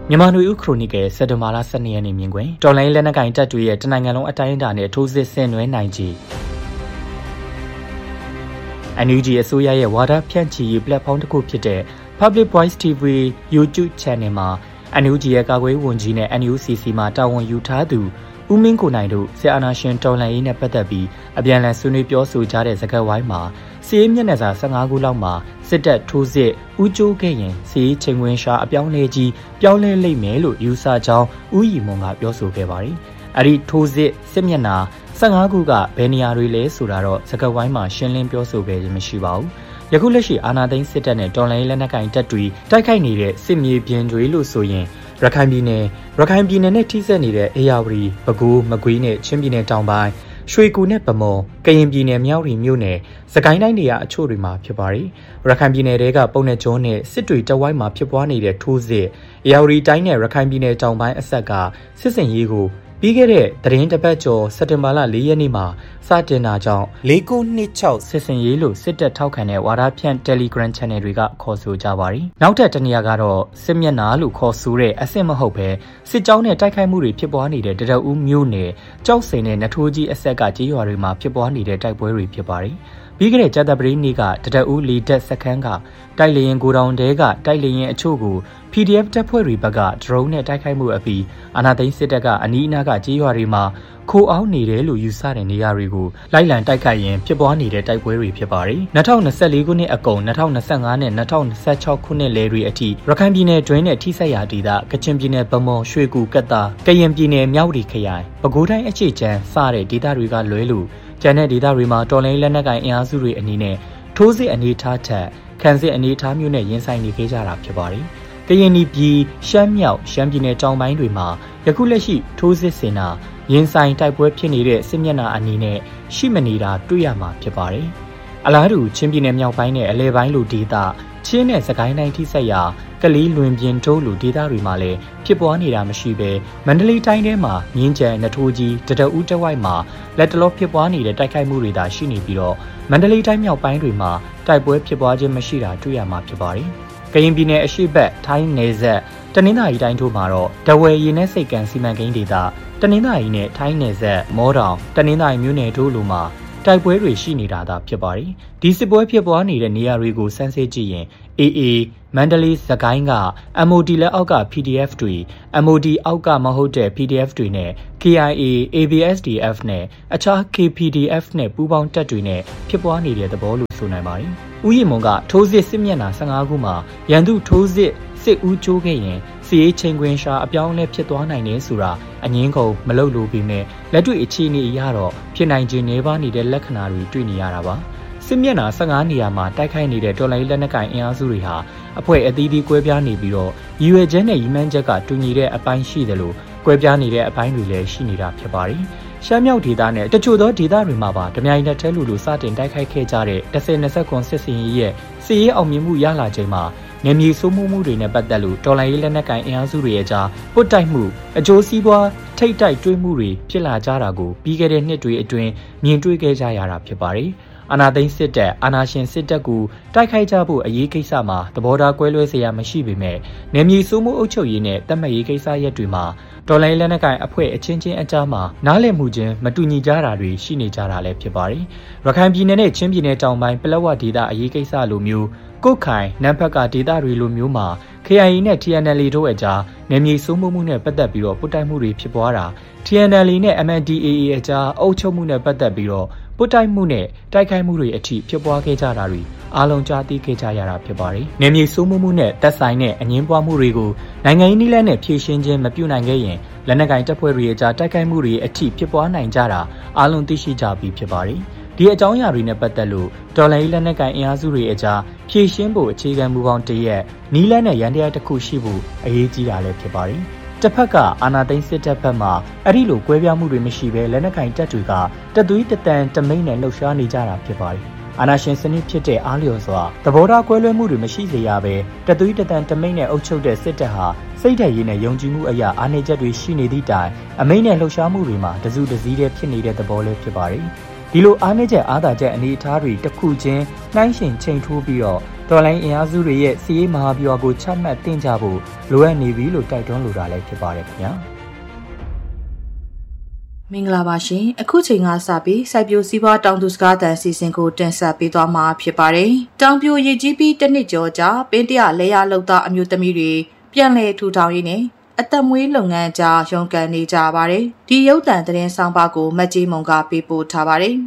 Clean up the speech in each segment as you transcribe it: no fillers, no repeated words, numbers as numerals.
မြန်မာနွေဦးခရိုနီကယ်စက်တင်ဘာလ12ရက်နေ့မြင်ကွင်းတော်လိုင်းလက်နက်ကိုင်တပ်တွေရဲ့တနိုင်ငံလုံးအတိုင်းအတာနဲ့ထိုးစစ်ဆင်နွှဲနိုင်ကြီးNUG အစိုးရရဲ့ဝါဒဖြန့်ချီရေး platform တစ်ခုဖြစ်တဲ့ Public Voice TV YouTube Channel မှာ NUG ရဲ့ကာကွယ်ဝန်ကြီးနဲ့ NUCC မှာတာဝန်ယူထားသူဦးမင်းကိုနိုင်တို့စစ်အာဏာရှင်တော်လှန်ရေးနဲ့ပတ်သက်ပြီးအပြန်အလှန်ဆွေးနွေးပြောဆိုကြတဲ့စကားဝိုင်းမှာစီးရဲမျက်နှာစာ15ခုလောက်မှာစစ်တပ်ထိုးစစ်ဦးကျိုးခဲ့ရင်စီးချိန်ဝင်ရှာအပြောင်းလဲကြီးပြောင်းလဲလိမ့်မယ်လို့ယူဆကြောင်းဦးရီမွန်ကပြောဆိုခဲ့ပါတယ်။အဲ့ဒီထိုးစစ်စစ်မျက်နှာ15ခုကဘယ်နေရာတွေလဲဆိုတာတော့စကားဝိုင်းမှာရှင်းလင်းပြောဆိုခဲ့ခြင်းမရှိပါဘူး။ယခုလက်ရှိအာဏာသိမ်းစစ်တပ်နဲ့တော်လှန်ရေးလက်နက်ကိုင်တပ်တွေတိုက်ခိုက်နေတဲ့စစ်မြေပြင်တွေလို့ဆိုရင်ရခိုင်ပြည်နယ်နဲ့ထိစပ်နေတဲ့အေရဝတီပဲခူးမကွေးနဲ့ချင်းပြည်နယ်တောင်ပိုင်းရွှေကူနဲ့ဗမော်ကရင်ပြည်နယ်မြောက်ရီမြို့နယ်စကိုင်းတိုင်းနေရာအချို့တွေမှာဖြစ်ပါတယ်ရခိုင်ပြည်နယ်ကပုံနဲ့ကျုံးနဲ့စစ်တွေတဝိုင်းမှာဖြစ်ပွားနေတဲ့ထိုးစစ်အေရဝတီတိုင်းနဲ့ရခိုင်ပြည်နယ်တောင်ပိုင်းအဆက်ကစစ်စင်ရေးကိုပြီးခဲ့တဲ့သတင်းတစ်ပတ်ကျော်စက်တင်ဘာလ4ရက်နေ့မှာစတင်တာကြောင့်4926စစ်စင်ရေးလို့စစ်တပ်ထောက်ခံတဲ့ဝါဒဖြန့် Telegram Channel တွေကခေါ်ဆိုကြပါတယ်။နောက်ထပ်တနေရာကတော့စစ်မျက်နှာလို့ခေါ်ဆိုတဲ့အဆင့်မဟုတ်ပဲစစ်ကြောင်းနဲ့တိုက်ခိုက်မှုတွေဖြစ်ပွားနေတဲ့တရဦးမြို့နယ်ကြောက်စိန်နဲ့နထိုးကြီးအဆက်ကကြေးရွာတွေမှာဖြစ်ပွားနေတဲ့တိုက်ပွဲတွေဖြစ်ပါတယ်။ပြီးခဲ့တဲ့ကြာသပတေးနေ့ကတရဦးလီတက်စခန်းကတိုက်လေရင်ကိုတောင်တဲကတိုက်လေရင်အချို့ကို PDF တပ်ဖွဲ့တွေဘက်ကဒရုန်းနဲ့တိုက်ခိုက်မှုအပြီးအာဏာသိမ်းစစ်တပ်ကအနီးအနားကကြေးရွာတွေမှာခိုးအောင်နေတယ်လို့ယူဆတဲ့နေရာတွေကိုလိုက်လံတိုက်ခိုက်ရင်ဖြစ်ပွားနေတဲ့တိုက်ပွဲတွေဖြစ်ပါတယ်။2024ခုနှစ်အကုန်2025နဲ့2026ခုနှစ်လယ်တွေအထိရခိုင်ပြည်နယ်တွင်းနဲ့ထိစပ်ရာဒေသကချင်ပြည်နယ်ဗမော်ရွှေကူကတ်တာကရင်ပြည်နယ်မြောက်ရီခရိုင်ပဲခူးတိုင်းအခြေချမ်းစတဲ့ဒေသတွေကလွဲလို့ကျန်တဲ့ဒေသတွေမှာတော်လိုင်းလက်နက်ကိုင်အင်အားစုတွေအနေနဲ့ထိုးစစ်အနေထားထက်ခံစစ်အနေထားမျိုးနဲ့ရင်ဆိုင်နေခဲ့ကြတာဖြစ်ပါတယ်။ကရင်ပြည်ရှမ်းမြောက်ရှမ်းပြည်နယ်တောင်ပိုင်းတွေမှာယခုလက်ရှိထိုးစစ်ဆင်တာရင်ဆိုင်တိုက်ပွဲဖြစ်နေတဲ့စစ်မျက်နှာအနေနဲ့ရှိမနေတာတွေ့ရမှာဖြစ်ပါတယ်။အလားတူချင်းပြည်နယ်မြောက်ပိုင်းနဲ့အလဲပိုင်းလိုဒေသချင်းနဲ့စကိုင်းတိုင်းထိစပ်ရာကလေးလွင်ပြင်တိုးလိုဒေသတွေမှာလည်းဖြစ်ပွားနေတာမရှိပဲမန္တလေးတိုင်းထဲမှာမြင်းကြံနထိုးကြီးတရဦးတဝိုက်မှာလက်တလောဖြစ်ပွားနေတဲ့တိုက်ခိုက်မှုတွေသာရှိနေပြီးတော့မန္တလေးတိုင်းမြောက်ပိုင်းတွေမှာတိုက်ပွဲဖြစ်ပွားခြင်းမရှိတာတွေ့ရမှာဖြစ်ပါတယ်။ကရင်ပြည်နယ်အရှေ့ဘက်ထိုင်းနယ်စပ်တနင်္သာရီတိုင်းတို့မှာတော့တဝယ်ရေနက်စိတ်ကန်စီမံကိန်းဒေသတနင်္သာရီနဲ့ထိုင်းနယ်စပ်မောတောင်တနင်္သာရီမြို့နယ်တို့လိုမှာတိုက်ပွဲတွေရှိနေတာသာဖြစ်ပါတယ်။ဒီစစ်ပွဲဖြစ်ပွားနေတဲ့နေရာတွေကိုစမ်းစစ်ကြည့်ရင် AA မန္တလေးစကိုင်းက MOD လက်အောက်က PDF တွေ MOD အောက်ကမဟုတ်တဲ့ PDF တွေနဲ့ KIA ABSDF နဲ့အခြား KPDF နဲ့ပူးပေါင်းတပ်တွေနဲ့ဖြစ်ပွားနေတဲ့သဘောလို့ဆိုနိုင်ပါတယ်။ဦးရီမွန်ကထိုးစစ်စစ်မျက်နှာ15ခုမှာရန်သူထိုးစစ်စစ်ဦးကျိုးခဲ့ရင်စီရေးချိန်ခွင်ရှာအပြောင်းလဲဖြစ်သွားနိုင်တယ်ဆိုတာအငင်းကုန်မလုပ်လို့ပြီးမဲ့လက်တွေ့အခြေအနေအရတော့ဖြစ်နိုင်ခြင်းနေပါနေတဲ့လက္ခဏာတွေတွေ့နေရတာပါစစ်မျက်နှာ15နေရာမှာတိုက်ခိုက်နေတဲ့တော်လိုင်းလက်နက်ကိုင်အင်အားစုတွေဟာအဖွဲ့အသီးသီးကွဲပြားနေပြီးတော့ရည်ရွယ်ချက်နဲ့ရည်မှန်းချက်ကတူညီတဲ့အပိုင်းရှိတယ်လို့ကွဲပြားနေတဲ့အပိုင်းတွေလည်းရှိနေတာဖြစ်ပါတယ်ရှမ်းမြောက်ဒေသနဲ့တချို့သောဒေသတွေမှာပါဓမြိုင်နဲ့ထဲလူစတင်တိုက်ခိုက်ခဲ့ကြတဲ့10-20စစ်စင်ရေးရဲ့စစ်ရေးအောင်မြင်မှုရလာချိန်မှာနေမြေစိုးမိုးမှုတွေနဲ့ပတ်သက်လို့တော်လိုင်းရေးလက်နက်ကိုင်အင်အားစုတွေရဲ့ကြားပုတ်တိုက်မှုအကျိုးစီးပွားထိတ်တိုက်တွေးမှုတွေဖြစ်လာကြတာကိုပြီးခဲ့တဲ့နှစ်တွေအတွင်းမြင်တွေ့ခဲ့ကြရတာဖြစ်ပါတယ်။အာဏာသိမ်းစစ်တပ်အာဏာရှင်စစ်တပ်ကိုတိုက်ခိုက်ကြဖို့အရေးကိစ္စမှာသဘောထားကွဲလွဲစရာမရှိပေမဲ့နေမြေစိုးမိုးအုပ်ချုပ်ရေးနဲ့တတ်မှတ်ရေးကိစ္စရပ်တွေမှာတော်လိုင်းလက်နက်ကိုင်အဖွဲ့အချင်းချင်းအကြားမှာနားလည်မှုချင်းမတူညီကြတာတွေရှိနေကြတာလည်းဖြစ်ပါတယ်။ရခိုင်ပြည်နယ်နဲ့ချင်းပြည်နယ်တောင်ပိုင်းပလက်ဝဒေသအရေးကိစ္စလိုမျိုးကုတ်ခိုင်နမ်ဖက်ကဒေသတွေလိုမျိုးမှာ KIA နဲ့ TNLA တို့အကြားနေမြေစိုးမိုးမှုနဲ့ပတ်သက်ပြီးတော့ပုတ်တိုက်မှုတွေဖြစ်ပွားတာ TNLA နဲ့ MNDAA အကြားအုပ်ချုပ်မှုနဲ့ပတ်သက်ပြီးတော့ပုတ်တိုက်မှုနဲ့တိုက်ခိုက်မှုတွေအထိဖြစ်ပွားခဲ့ကြတာတွေအားလုံးကြားသိခဲ့ကြရတာဖြစ်ပါတယ်။နေမြေစိုးမိုးမှုနဲ့သက်ဆိုင်တဲ့အငင်းပွားမှုတွေကိုနိုင်ငံရေးနည်းလမ်းနဲ့ဖြေရှင်းခြင်းမပြုနိုင်ခဲ့ရင်လက်နက်ကိုင်တပ်ဖွဲ့တွေအကြားတိုက်ခိုက်မှုတွေအထိဖြစ်ပွားနိုင်ကြတာအားလုံးသိရှိကြပြီးဖြစ်ပါတယ်။ဒီအကြောင်းအရာတွေနဲ့ပတ်သက်လို့တော်လှန်ရေးလက်နက်ကိုင်အင်အားစုတွေအကြားဖြည့်ရှင်းဖို့အခြေခံမူပေါင်းတရက်နီးလန်းနဲ့ရန်တရားတစ်ခုရှိဖို့အရေးကြီးတာလည်းဖြစ်ပါတယ်။တစ်ဖက်ကအာဏာသိမ်းစစ်တပ်ဘက်မှအဲ့ဒီလိုကွဲပြားမှုတွေမရှိဘဲလက်နက်ကိုင်တပ်တွေကတသွေးတတန်တမိတ်နဲ့လှုပ်ရှားနေကြတာဖြစ်ပါတယ်။အာဏာရှင်စနစ်ဖြစ်တဲ့အားလျော်စွာသဘောထားကွဲလွဲမှုတွေမရှိစေရဘဲတသွေးတတန်တမိတ်နဲ့အုပ်ချုပ်တဲ့စစ်တပ်ဟာစိတ်ဓာတ်ရည်နဲ့ယုံကြည်မှုအရာအားနည်းချက်တွေရှိနေသည့်တိုင်အမိန့်နဲ့လှုပ်ရှားမှုတွေမှာတစုတစည်းတည်းဖြစ်နေတဲ့သဘောလေးဖြစ်ပါတယ်။ဒီလိုအားနည်းချက်အားသာချက်အနေအထားတွေတစ်ခုချင်းနှိုင်းယှဉ်ချိန်ထိုးပြီးတော့တော်လိုင်းအင်အားစုတွေရဲ့စီးရေးမဟာဗျူဟာကိုချမှတ်တင်ကြဖို့လိုအပ်နေပြီလို့တိုက်တွန်းလိုတာလည်းဖြစ်ပါတယ်ခင်ဗျာမင်္ဂလာပါရှင်အခုချိန်ကစပြီးစိုက်ပျိုးစည်းပွားတောင်သူစကားသံစီစဉ်ကိုတင်ဆက်ပေးသွားမှာဖြစ်ပါတယ်တောင်ပြိုရည်ကြီးပြီးတစ်နှစ်ကျော်ကြာပင်းတရလဲရလောက်သားအမျိုးသမီးတွေပြန်လည်ထူထောင်ရင်းနဲ့အသက်မွေးလုပ်ငန်းကြားရုန်းကန်နေကြပါတယ်ဒီရုပ်သံသတင်းဆောင်ပါကိုမတ်ကြီးမုံကပေးပို့ထားပါတယ်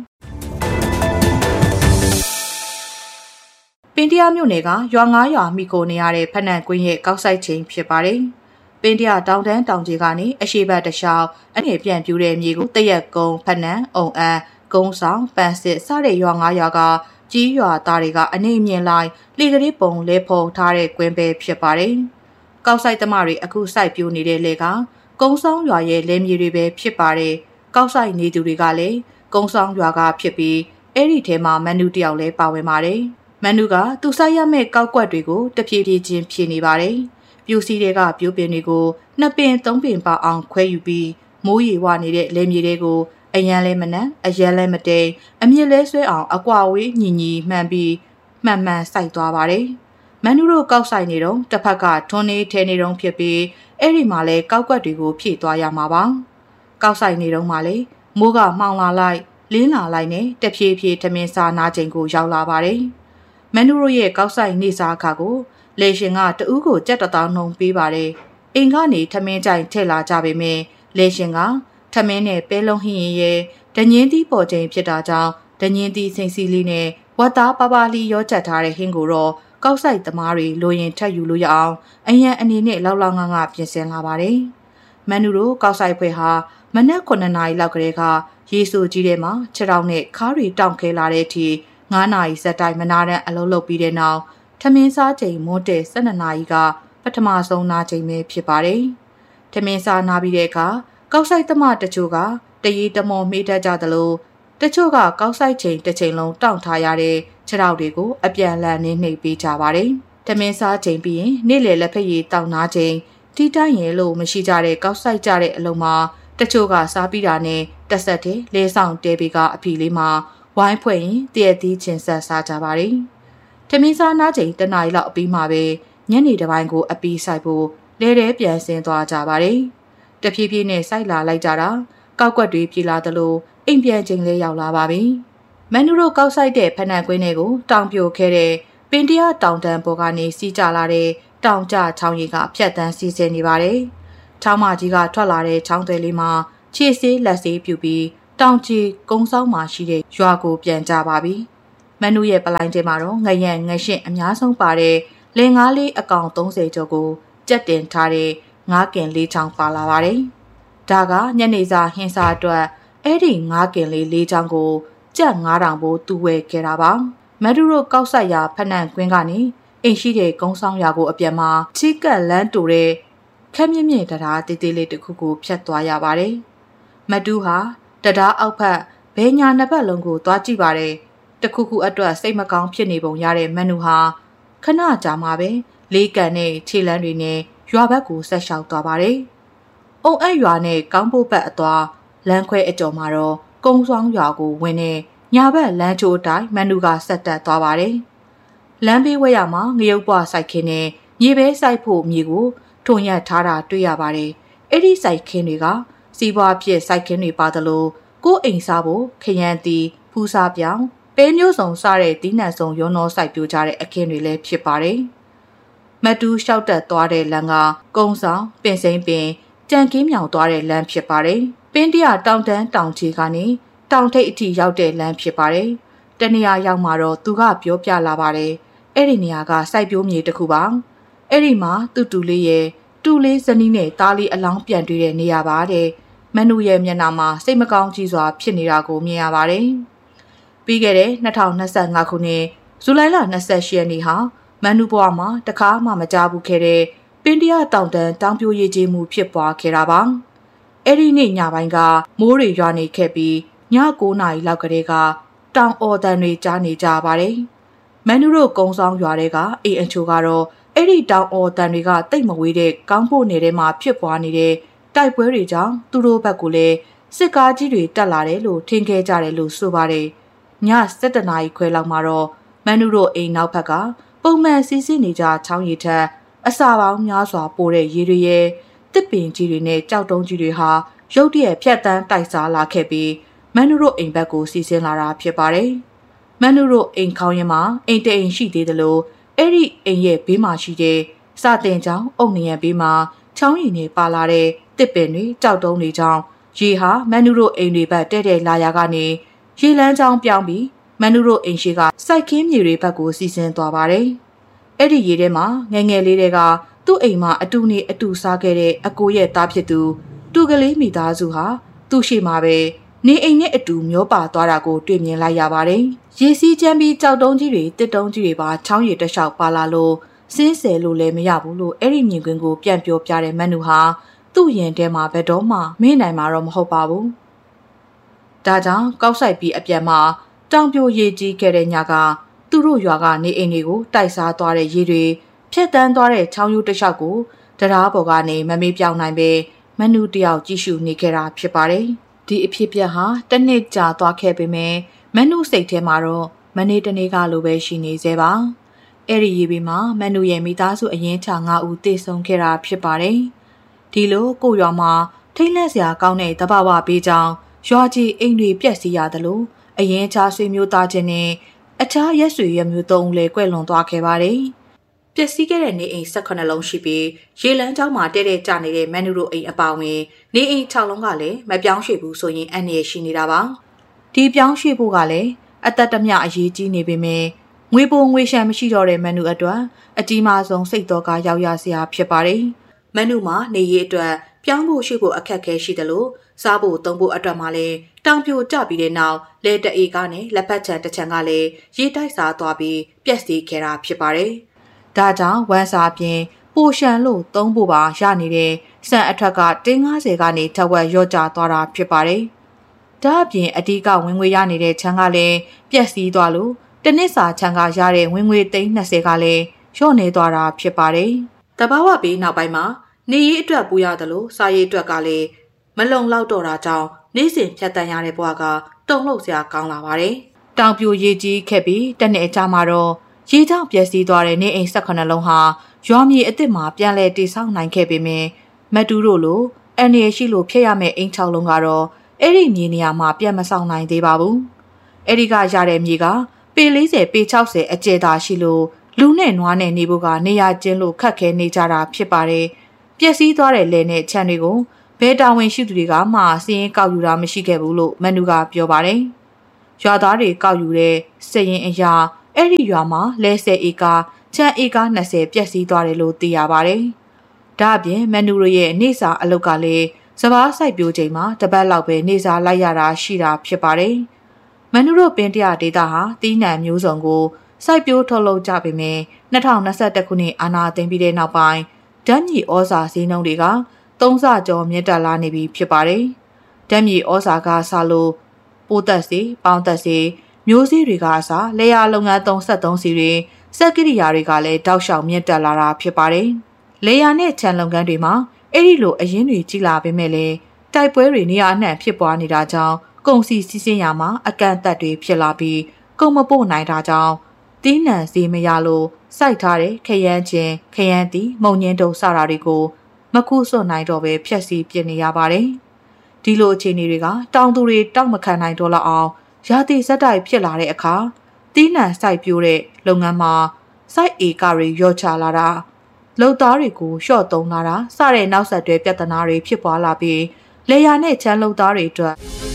ပင်းတရမြို့နယ်ကရွာ9ရွာမိကိုနေရတဲ့ဖက်နှံကွင်းရဲ့ကောက်ဆိုင်ချိန်ဖြစ်ပါတယ်ပင်းတရတောင်တန်းတောင်ကြီးကနေအရှိဘတ်တလျှောက်အငယ်ပြန်ပြူတဲ့မြေကိုတရက်ကုန်းဖက်နှံအုံအန်းကုန်းဆောင်ပန်းစစ်စတဲ့ရွာ9ရွာကကြီးရွာသားတွေကအနေမြင်လိုက်လေကလေးပုံလဲဖုံထားတဲ့ကွင်းပဲဖြစ်ပါတယ်ကောက်ဆိုင်သမားတွေအခုစိုက်ပြိုးနေတဲ့လေကကုန်းဆောင်ရွာရဲ့လယ်မြေတွေပဲဖြစ်ပါတယ်ကောက်ဆိုင်နေသူတွေကလည်းကုန်းဆောင်ရွာကဖြစ်ပြီးအဲ့ဒီထဲမှာမန်နူတယောက်လည်းပါဝင်ပါတယ်မန်နူကသူစိုက်ရမယ့်ကောက်ကွက်တွေကိုတဖြည်းဖြည်းချင်းဖြည့်နေပါတယ်ပြူစီတွေကပြိုးပင်တွေကို2ပင်3ပင်ပါအောင်ခွဲယူပြီးမိုးရေဝနေတဲ့လယ်မြေတွေကိုအရန်လဲမနက်အရန်လဲမတိန်အမြင့်လဲဆွဲအောင်အကွာဝေးညီညီမှန်ပြီးမှန်မှန်စိုက်သွားပါတယ်မန်နူတို့ကောက်ဆိုင်နေတော့တစ်ဖက်ကထွန်းနေထဲနေတော့ဖြစ်ပြီးအဲ့ဒီမှာလဲကောက်ကွက်တွေကိုဖြည့်သွားရမှာပါကောက်ဆိုင်နေတော့မှလဲမိုးကမှောင်လာလိုက်လင်းလာလိုက်နဲ့တဖြည်းဖြည်းထမင်းစားနာချိန်ကိုရောက်လာပါတယ်မန်နူတို့ရဲ့ကောက်ဆိုင်နေစားအခါကိုလေရှင်ကတဦးကိုကြက်တောင်းနှုံပေးပါတယ်အိမ်ကနေထမင်းကြိုင်ထည့်လာကြပေမဲ့လေရှင်ကထမင်းနဲ့ပဲလုံးဟင်းရင်ရဲ့ဒညင်းသီးပေါ်ချိန်ဖြစ်တာကြောင့်ဒညင်းသီးစိမ့်စီလေးနဲ့ဝတ်သားပါပါလီရောချက်ထားတဲ့ဟင်းကိုတော့ကောက်ဆိုင်သမားတွေလိုရင်ထပ်ယူလို့ရအောင်အရန်အနေနဲ့လောက်လောက်ငငပြင်ဆင်လာပါတယ်မန်နူတို့ကောက်ဆိုင်ဖွဲ့ဟာမနက်9နာရီလောက်ကလေးကရေဆိုကြီးထဲမှာခြေထောက်နဲ့ခါးတွေတောင့်ခဲလာတဲ့အထိ9နာရီစက်တိုင်းမနာတဲ့အလုပ်လုပ်ပြီးတဲ့နောက်ထမင်းစားချိန်မိုးတဲ့12နာရီကပထမဆုံးနာချိန်ပဲဖြစ်ပါတယ်ထမင်းစားနာပြီးတဲ့အခါကောက်ဆိုင်သမားတချို့ကတရီတမော်မေးတတ်ကြသလိုတချို့ကကောက်ဆိုင်ချိန်တစ်ချိန်လုံးတောင့်ထားရတဲ့ခြေထောက်တွေကိုအပြန်လန်နှိမ့်ပေးကြပါတယ်ထမင်းစားချိန်ပြီးရင်နေ့လယ်လက်ဖက်ရည်တောင့်နာချိန်တီးတိုင်းရဲလို့မရှိကြတဲ့ကောက်ဆိုင်ကြတဲ့အလုံးမှာတချို့ကစားပြီးတာနဲ့တက်ဆက်တဲ့လဲဆောင်တဲပေကအဖီလေးမှာဝိုင်းဖွဲ့ရင်တည့်သီးချင်းဆက်စားကြပါတယ်ထမင်းစားနာချိန်တနားရီလောက်အပြီးမှာပဲညနေတစ်ပိုင်းကိုအပီးဆိုင်ဖို့လဲတဲပြန်ဆင်းသွားကြပါတယ်တဖြည်းဖြည်းနဲ့စိုက်လာလိုက်ကြတာကောက်ကွက်တွေပြေလာသလိုအိမ်ပြန်ချိန်လေးရောက်လာပါပြီမန်နူတို့ကောက်ဆိုင်တဲ့ဖက်နှံကွင်းတွေကိုတောင်ပြိုခဲ့တဲ့ပင်တရတောင်တန်းပေါ်ကနေစီးကျလာတဲ့တောင်ကျချောင်းရီကဖြတ်တန်းစီးဆင်းနေပါတယ်ချောင်းမကြီးကထွက်လာတဲ့ချောင်းသွဲလေးမှာခြေဆေးလက်ဆေးပြူပြီးတောင်ကြီးကုန်းဆောင်မှာရှိတဲ့ရွာကိုပြန်ကြပါပြီမန်နူရဲ့ပလိုင်းထဲမှာတော့ငရံငရှင့်အများဆုံးပါတဲ့လင်ငါးလေးအကောင်30ကျော်ကိုကြက်တင်ထားတဲ့ငါးကင်လေးချောင်းပါလာပါတယ်ဒါကညနေစာဟင်းစာအတွက်အဲ့ဒီငါးကင်လေး၄ချောင်းကိုကြက်9000ဘိုးတူဝဲခဲ့တာပါမန်နူတို့ကောက်ဆက်ရာဖက်နှံကွင်းကနေအိမ်ရှိတဲ့ကုန်းဆောင်ရွာကိုအပြတ်မှာချီကက်လန်းတူတဲ့ခက်မြင့်မြင့်တရားတေးသေးလေးတစ်ခုကိုဖြတ်သွားရပါတယ်မတူးဟာတရားအောက်ဖက်ဘဲညာနှစ်ဖက်လုံးကိုသွားကြည့်ပါတယ်တခုခုအတွက်စိတ်မကောင်းဖြစ်နေပုံရတဲ့မန်နူဟာခဏကြာမှပဲလေးကန်နဲ့ခြေလန်းတွေနဲ့ရွာဘက်ကိုဆက်လျှောက်သွားပါတယ်။အုံအဲ့ရွာနဲ့ကောင်းဖို့ဘက်အသွားလမ်းခွဲအကျော်မှာတော့ကုန်းဆောင်ရွာကိုဝင်နေညာဘက်လမ်းချိုးတိုင်းမန်နူကဆက်တက်သွားပါတယ်။လမ်းဘေးဝဲရမှာငရုတ်ပွားစိုက်ခင်းနဲ့မြေပဲစိုက်ဖို့မြေကိုထုံရက်ထားတာတွေ့ရပါတယ်။အဲ့ဒီစိုက်ခင်းတွေကစီးပွားဖြစ်စိုက်ခင်းတွေပါသလိုကိုယ်အိမ်စားဖို့ခရမ်းတီဖူးစားပြောင်းပဲမျိုးစုံစားတဲ့တီးနှံစုံရုံတော်စိုက်ပြိုကြတဲ့အခင်းတွေလည်းဖြစ်ပါတယ်။မတူးလျှောက်တက်သွားတဲ့လမ်းကကုန်းဆောင်ပင်စိမ့်ပင်ကြံကင်းမြောင်သွားတဲ့လမ်းဖြစ်ပါတယ်။ပင်းတရတောင်တန်းတောင်ချီကနေတောင်ထိပ်အထိရောက်တဲ့လမ်းဖြစ်ပါတယ်။တနေရာရောက်မှာတော့သူကပြောပြလာပါတယ်။အဲ့ဒီနေရာကစိုက်ပျိုးမြေတစ်ခုပါ။အဲ့ဒီမှာသူ့တူလေးရဲ့တူလေးဇနီးနဲ့သားလေးအလောင်းပြန်တွေ့တဲ့နေရာပါတဲ့။မန်နူရဲ့မျက်နှာမှာစိတ်မကောင်းကြီးစွာဖြစ်နေတာကိုမြင်ရပါတယ်။ပြီးခဲ့တဲ့2025ခုနှစ်ဇူလိုင်လ28ရက်နေ့ဟာမန်နူဘွားမှာတခါမှမကြားဘူးခဲ့တဲ့ပင်တရတောင်တန်းတောင်ပြိုရည်ကြီးမှုဖြစ်ပွားခဲ့တာပါအဲ့ဒီနေ့ညပိုင်းကမိုးတွေရွာနေခဲ့ပြီးည9နာရီလောက်ကတည်းကတောင်အော်တန်တွေကြားနေကြပါတယ်မန်နူတို့ကုန်းဆောင်ရွာတွေကအိမ်အချို့ကတော့အဲ့ဒီတောင်အော်တန်တွေကတိတ်မဝေးတဲ့ကောင်းဖို့နယ်ထဲမှာဖြစ်ပွားနေတဲ့တိုက်ပွဲတွေကြောင့်သူတို့ဘက်ကလည်းစစ်ကားကြီးတွေတက်လာတယ်လို့ထင်ခဲ့ကြတယ်လို့ဆိုပါတယ်။ည7:00 နာရီခွဲလောက်မှာတော့မန်နုတို့အိမ်နောက်ဘက်ကပုံမှန်စီးဆင်းနေကြချောင်းရည်ထက်အစာပေါင်းများစွာပိုတဲ့ရေတွေရဲ့တစ်ပင်ကြီးတွေနဲ့ကြောက်တုံးကြီးတွေဟာရုတ်တရက်ဖြတ်တန်းတိုက်စားလာခဲ့ပြီးမန်နုတို့အိမ်ဘက်ကိုစီးဆင်းလာတာဖြစ်ပါတယ်။မန်နုတို့အိမ်ခေါင်းရင်းမှာအိမ်တအိမ်ရှိသေးတယ်လို့အဲ့ဒီအိမ်ရဲ့ဘေးမှာရှိတဲ့စာတင်ကျောင်းအုတ်နရံဘေးမှာချောင်းရည်နဲ့ပါလာတဲ့တစ်ပင်တွေကြောက်တုံးတွေကြောင့်ရေဟာမန်နုတို့အိမ်တွေဘက်တဲ့တဲ့လာရာကနေရေလန်းချောင်းပြောင်းပြီးမန်နုတို့အိမ်ရှိကစိုက်ခင်းမြေတွေဘက်ကိုစီးဆင်းသွားပါတယ်။အဲ့ဒီရေထဲမှာငယ်ငယ်လေးတွေကသူ့အိမ်မှာအတူနေအတူစားခဲ့တဲ့အကိုရဲ့သားဖြစ်သူတူကလေးမိသားစုဟာသူ့ရှိမှာပဲနေအိမ်နဲ့အတူမျောပါသွားတာကိုတွေ့မြင်လိုက်ရပါတယ်။ရေစီးချမ်းပြီးကြောက်တုံးကြီးတွေတစ်တုံးကြီးတွေပါချောင်းရည်တစ်လျှောက်ပါလာလို့စင်းဆယ်လို့လည်းမရဘူးလို့အဲ့ဒီမြင်ကွင်းကိုပြန်ပြောပြတဲ့မန်နုဟာသူ့ရင်ထဲမှာဘယ်တော့မှမေ့နိုင်မှာတော့မဟုတ်ပါဘူး။ဒါကြောင့်ကောက်ဆိုင်ပြီးအပြန်မှာတောင်ပြိုရေကြီးခဲ့တဲ့ညကသူတို့ရွာကနေအိမ်တွေကိုတိုက်စားသွားတဲ့ရေတွေဖြတ်တန်းသွားတဲ့ချောင်းရိုးတစ်လျှောက်ကိုတရားပေါ်ကနေမမေ့ပြောင်းနိုင်ပဲမန်နုတယောက်ကြည့်ရှုနေခဲ့တာဖြစ်ပါတယ်။ဒီအဖြစ်ပြက်ဟာတစ်နှစ်ကြာသွားခဲ့ပေမဲ့မန်နုစိတ်ထဲမှာတော့မနေ့တနေ့ကလိုပဲရှိနေသေးပါ။အဲ့ဒီရေဘေးမှာမန်နုရဲ့မိသားစုအရင်ချ9ဦးတေဆုံးခဲ့တာဖြစ်ပါတယ်။ဒီလိုကိုရွာမှာထိတ်လန့်စရာကောင်းတဲ့တဘာဝပေးကြောင်းရွာကြီးအိမ်တွေပြက်စီးရတယ်လို့အရင်ချားဆွေမျိုးသားချင်းနဲ့အခြားရက်ဆွေရမျိုး3ဦးလည်းကွဲလွန်သွားခဲ့ပါတယ်။ပျက်စီးခဲ့တဲ့နေအိမ်18လုံးရှိပြီးရေလန်းကျောင်းမှာတဲတဲကျနေတဲ့မန်နုတို့အိမ်အပေါဝင်နေအိမ်6လုံးကလည်းမပြောင်းရွှေ့ဘူးဆိုရင်အန္တရာယ်ရှိနေတာပါ။ဒီပြောင်းရွှေ့ဖို့ကလည်းအသက်တမျှအရေးကြီးနေပေမဲ့ငွေပိုငွေရှမ်းမရှိတော့တဲ့မန်နုအတွက်အကြီးမားဆုံးစိတ်တော်ကရောက်ရစရာဖြစ်ပါတယ်။မန်နုမှာနေရေးအတွက်ပြောင်းဖို့ရှိဖို့အခက်အခဲရှိတယ်လို့စားဖို့သုံးဖို့အတွက်မှလည်းတောင်ပြိုကျပြီးတဲ့နောက်လေတအေကနဲ့လက်ပတ်ချံတစ်ချံကလည်းရေတိုက်စားသွားပြီးပြက်စီးခဲ့တာဖြစ်ပါတယ်။ဒါကြောင့်ဝမ်းစာပြင်ပိုရှန်လို့သုံးဖို့ပါရနေတဲ့စံအထက်က150ကနေထက်ဝက်ရော့ကျသွားတာဖြစ်ပါတယ်။ဒါအပြင်အဓိကဝင်ငွေရနေတဲ့ချံကလည်းပြက်စီးသွားလို့တစ်နှစ်စာချံကရတဲ့ဝင်ငွေ320ကလည်းလျော့နေသွားတာဖြစ်ပါတယ်။တဘာဝဘေးနောက်ပိုင်းမှာနေရေးအတွက်ပူရတယ်လို့စားရေးအတွက်ကလည်းမလုံလောက်တော့တာကြောင့်နေ့စဉ်ဖြတ်တန်းရတဲ့ဘဝကတုံ့လောက်စရာကောင်းလာပါတယ်။တောင်ပြိုရေကြီးခဲ့ပြီးတစ်နှစ်အကြာမှာတော့ရေကြောင့်ပျက်စီးသွားတဲ့နေအိမ်18လုံးဟာရွာမြေအစ်စ်မှာပြန်လည်တည်ဆောက်နိုင်ခဲ့ပေမဲ့မတူတို့လိုအန်ရရှိလို့ဖျက်ရမယ့်အိမ်6လုံးကတော့အဲ့ဒီမြေနေရာမှာပြန်မဆောင်နိုင်သေးပါဘူး။အဲ့ဒီကရတဲ့မြေကပေ40ပေ60အကျယ်သာရှိလို့လူနဲ့နွားနဲ့နေဖို့ကနေရာကျင်းလို့ခက်ခဲနေကြတာဖြစ်ပါတယ်။ပျက်စီးသွားတဲ့လယ်နဲ့ခြံတွေကိုဘဲတာဝန်ရှိသူတွေကမှစီးရင်ကောက်ယူတာမရှိခဲ့ဘူးလို့မန်နုကပြောပါတယ်။ရွာသားတွေကောက်ယူတဲ့စရင်အရာအဲ့ဒီရွာမှာလဲ10ဧကခြံဧက20ပျက်စီးသွားတယ်လို့သိရပါတယ်။ဒါအပြင်မန်နုရဲ့နေစာအလုပ်ကလည်းစပားစိုက်ပျိုးချိန်မှာတပတ်လောက်ပဲနေစာလိုက်ရတာရှိတာဖြစ်ပါတယ်။မန်နုတို့ပင်တရဒေတာဟာတီးနှံမျိုးစုံကိုစိုက်ပျိုးထုတ်လုပ်ကြပေမဲ့2021ခုနှစ်အာဏာသိမ်းပြီးတဲ့နောက်ပိုင်းဓာတ်မြေဩဇာဈေးနှုန်းတွေက3ဆကျော်မြင့်တက်လာနေပြီဖြစ်ပါတယ်။ဓာတ်မြေဩဇာကဆလို့ပိုးသက်စီပေါင်းသက်စီမျိုးစေ့တွေကအစားလေယာလုပ်ငန်း33စီတွေစက်ကိရိယာတွေကလည်းတောက်လျှောက်မြင့်တက်လာတာဖြစ်ပါတယ်။လေယာနဲ့ခြံလုပ်ငန်းတွေမှာအဲ့ဒီလိုအရင်းတွေကြီးလာပေမဲ့လည်းတိုက်ပွဲတွေနေရာအနှံ့ဖြစ်ပွားနေတာကြောင့်ကုန်စည်စီးဆင်းရာမှာအကန့်အသတ်တွေဖြစ်လာပြီးကုန်မပို့နိုင်တာကြောင့်တီးနှံစီမရလို့စိုက်ထားတဲ့ခရမ်းချင်းခရမ်းတီမုံညင်းတုံစတာတွေကိုမကူးစွန့်နိုင်တော့ပဲဖျက်ဆီးပြစ်နေရပါတယ်။ဒီလိုအခြေအနေတွေကတောင်သူတွေတောက်မခံနိုင်တော့လောက်အောင်ရာသီစက်တိုက်ဖြစ်လာတဲ့အခါတီးနှံစိုက်ပျိုးတဲ့လုပ်ငန်းမှာစိုက်ဧကတွေရော့ချလာတာလုပ်သားတွေကိုလျှော့သုံးလာတာစတဲ့နောက်ဆက်တွဲပြဿနာတွေဖြစ်ပွားလာပြီးလေယာနဲ့ချမ်းလုပ်သားတွေအတွက်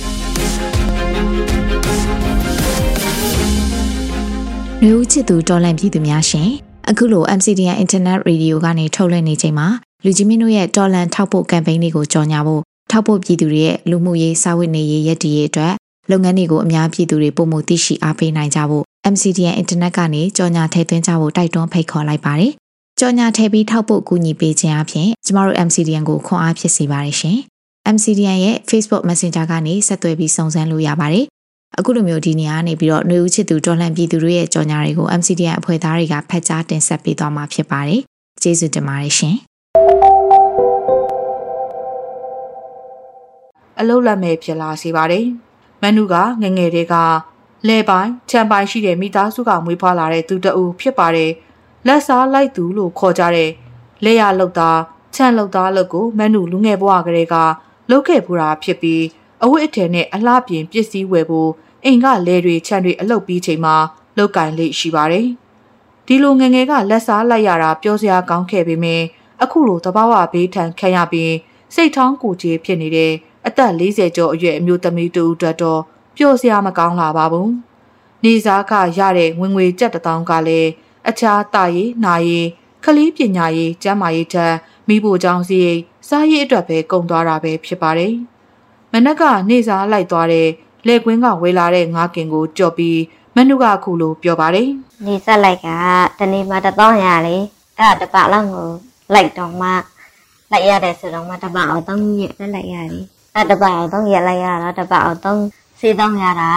လူဦးချစ်သူတော်လန့်ပြည်သူများရှင်အခုလို MCDN Internet Radio ကနေထုတ်လွှင့်နေချိန်မှာလူကြီးမင်းတို့ရဲ့တော်လန့်ထောက်ပို့ကမ်ပိန်းလေးကိုကြော်ညာဖို့ထောက်ပို့ပြည်သူတွေရဲ့လူမှုရေးစာဝတ်နေရေးရည်တည်ရေးအတွက်လုပ်ငန်းတွေကိုအများပြည်သူတွေပုံမှုသိရှိအားပေးနိုင်ကြဖို့ MCDN Internet ကနေကြော်ညာထည့်သွင်းကြဖို့တိုက်တွန်းဖိတ်ခေါ်လိုက်ပါတယ်။ကြော်ညာထည့်ပြီးထောက်ပို့ကူညီပေးခြင်းအပြင်ကျမတို့ MCDN ကိုခွန်အားဖြစ်စေပါတယ်ရှင်။ MCDN ရဲ့ Facebook Messenger ကနေဆက်သွယ်ပြီးစုံစမ်းလို့ရပါတယ်။အခုလိုမျိုးဒီနေရာနေပြီးတော့ຫນွေဦးချစ်သူတော်လှန်ပြည်သူတွေရဲ့ကြော်ညာတွေကို MCDN အဖွဲ့သားတွေကဖတ်ကြားတင်ဆက်ပေးသွားမှာဖြစ်ပါတယ်။ကျေးဇူးတင်ပါတယ်ရှင်။အလုတ်လက်မဲ့ဖြစ်လာစေပါတယ်။မန်နုကငငယ်တွေကလဲပိုင်းချမ်းပိုင်းရှိတဲ့မိသားစုကမွေးဖွားလာတဲ့သူတအူဖြစ်ပါတယ်။လက်စားလိုက်သူလို့ခေါ်ကြတဲ့လက်ရလောက်သားချမ်းလောက်သားလို့ကိုမန်နုလူငယ်ဘဝကလေးကလုပ်ခဲ့ပူတာဖြစ်ပြီးအဝတ်အထည်နဲ့အလှပြင်ပစ္စည်းဝယ်ဖို့အိမ်ကလဲတွေခြံတွေအလုတ်ပြီးချိန်မှာလောက်ကင်လေးရှိပါတယ်။ဒီလိုငငယ်ကလက်စားလိုက်ရတာပြောစရာကောင်းခဲ့ပေမယ့်အခုလိုတဘာဝဘေးထန်ခံရပြီးစိတ်ထောင်းကိုကြီးဖြစ်နေတဲ့အသက်40ကျော်အရွယ်အမျိုးသမီးတူအတွက်တော့ပျော်စရာမကောင်းလာပါဘူး။နေစားခရတဲ့ဝင်ငွေကျပ်1000ကလည်းအခြားတာရေးနာရေးခလေးပညာရေးကျန်းမာရေးထက်မိဖို့ကြောင့်စီစားရေးအတွက်ပဲကုန်သွားတာပဲဖြစ်ပါတယ်။မနက်ကနေစားလိုက်သွားတဲ့လက်ကွင်းကဝေလာတဲ့ငါးကင်ကိုကြော်ပြီးမနုကခုလိုပြောပါတယ်။နေဆက်လိုက်ကတနေ့မှ1000ရလေအဲ့တပတ်လောက်ကိုလိုက်တော့မှလိုက်ရတယ်ဆိုတော့မှတပတ်အောင်3ရက်လက်လိုက်ရတယ်အဲ့တပတ်အောင်3ရက်လိုက်ရတော့တပတ်အောင်3ရတာ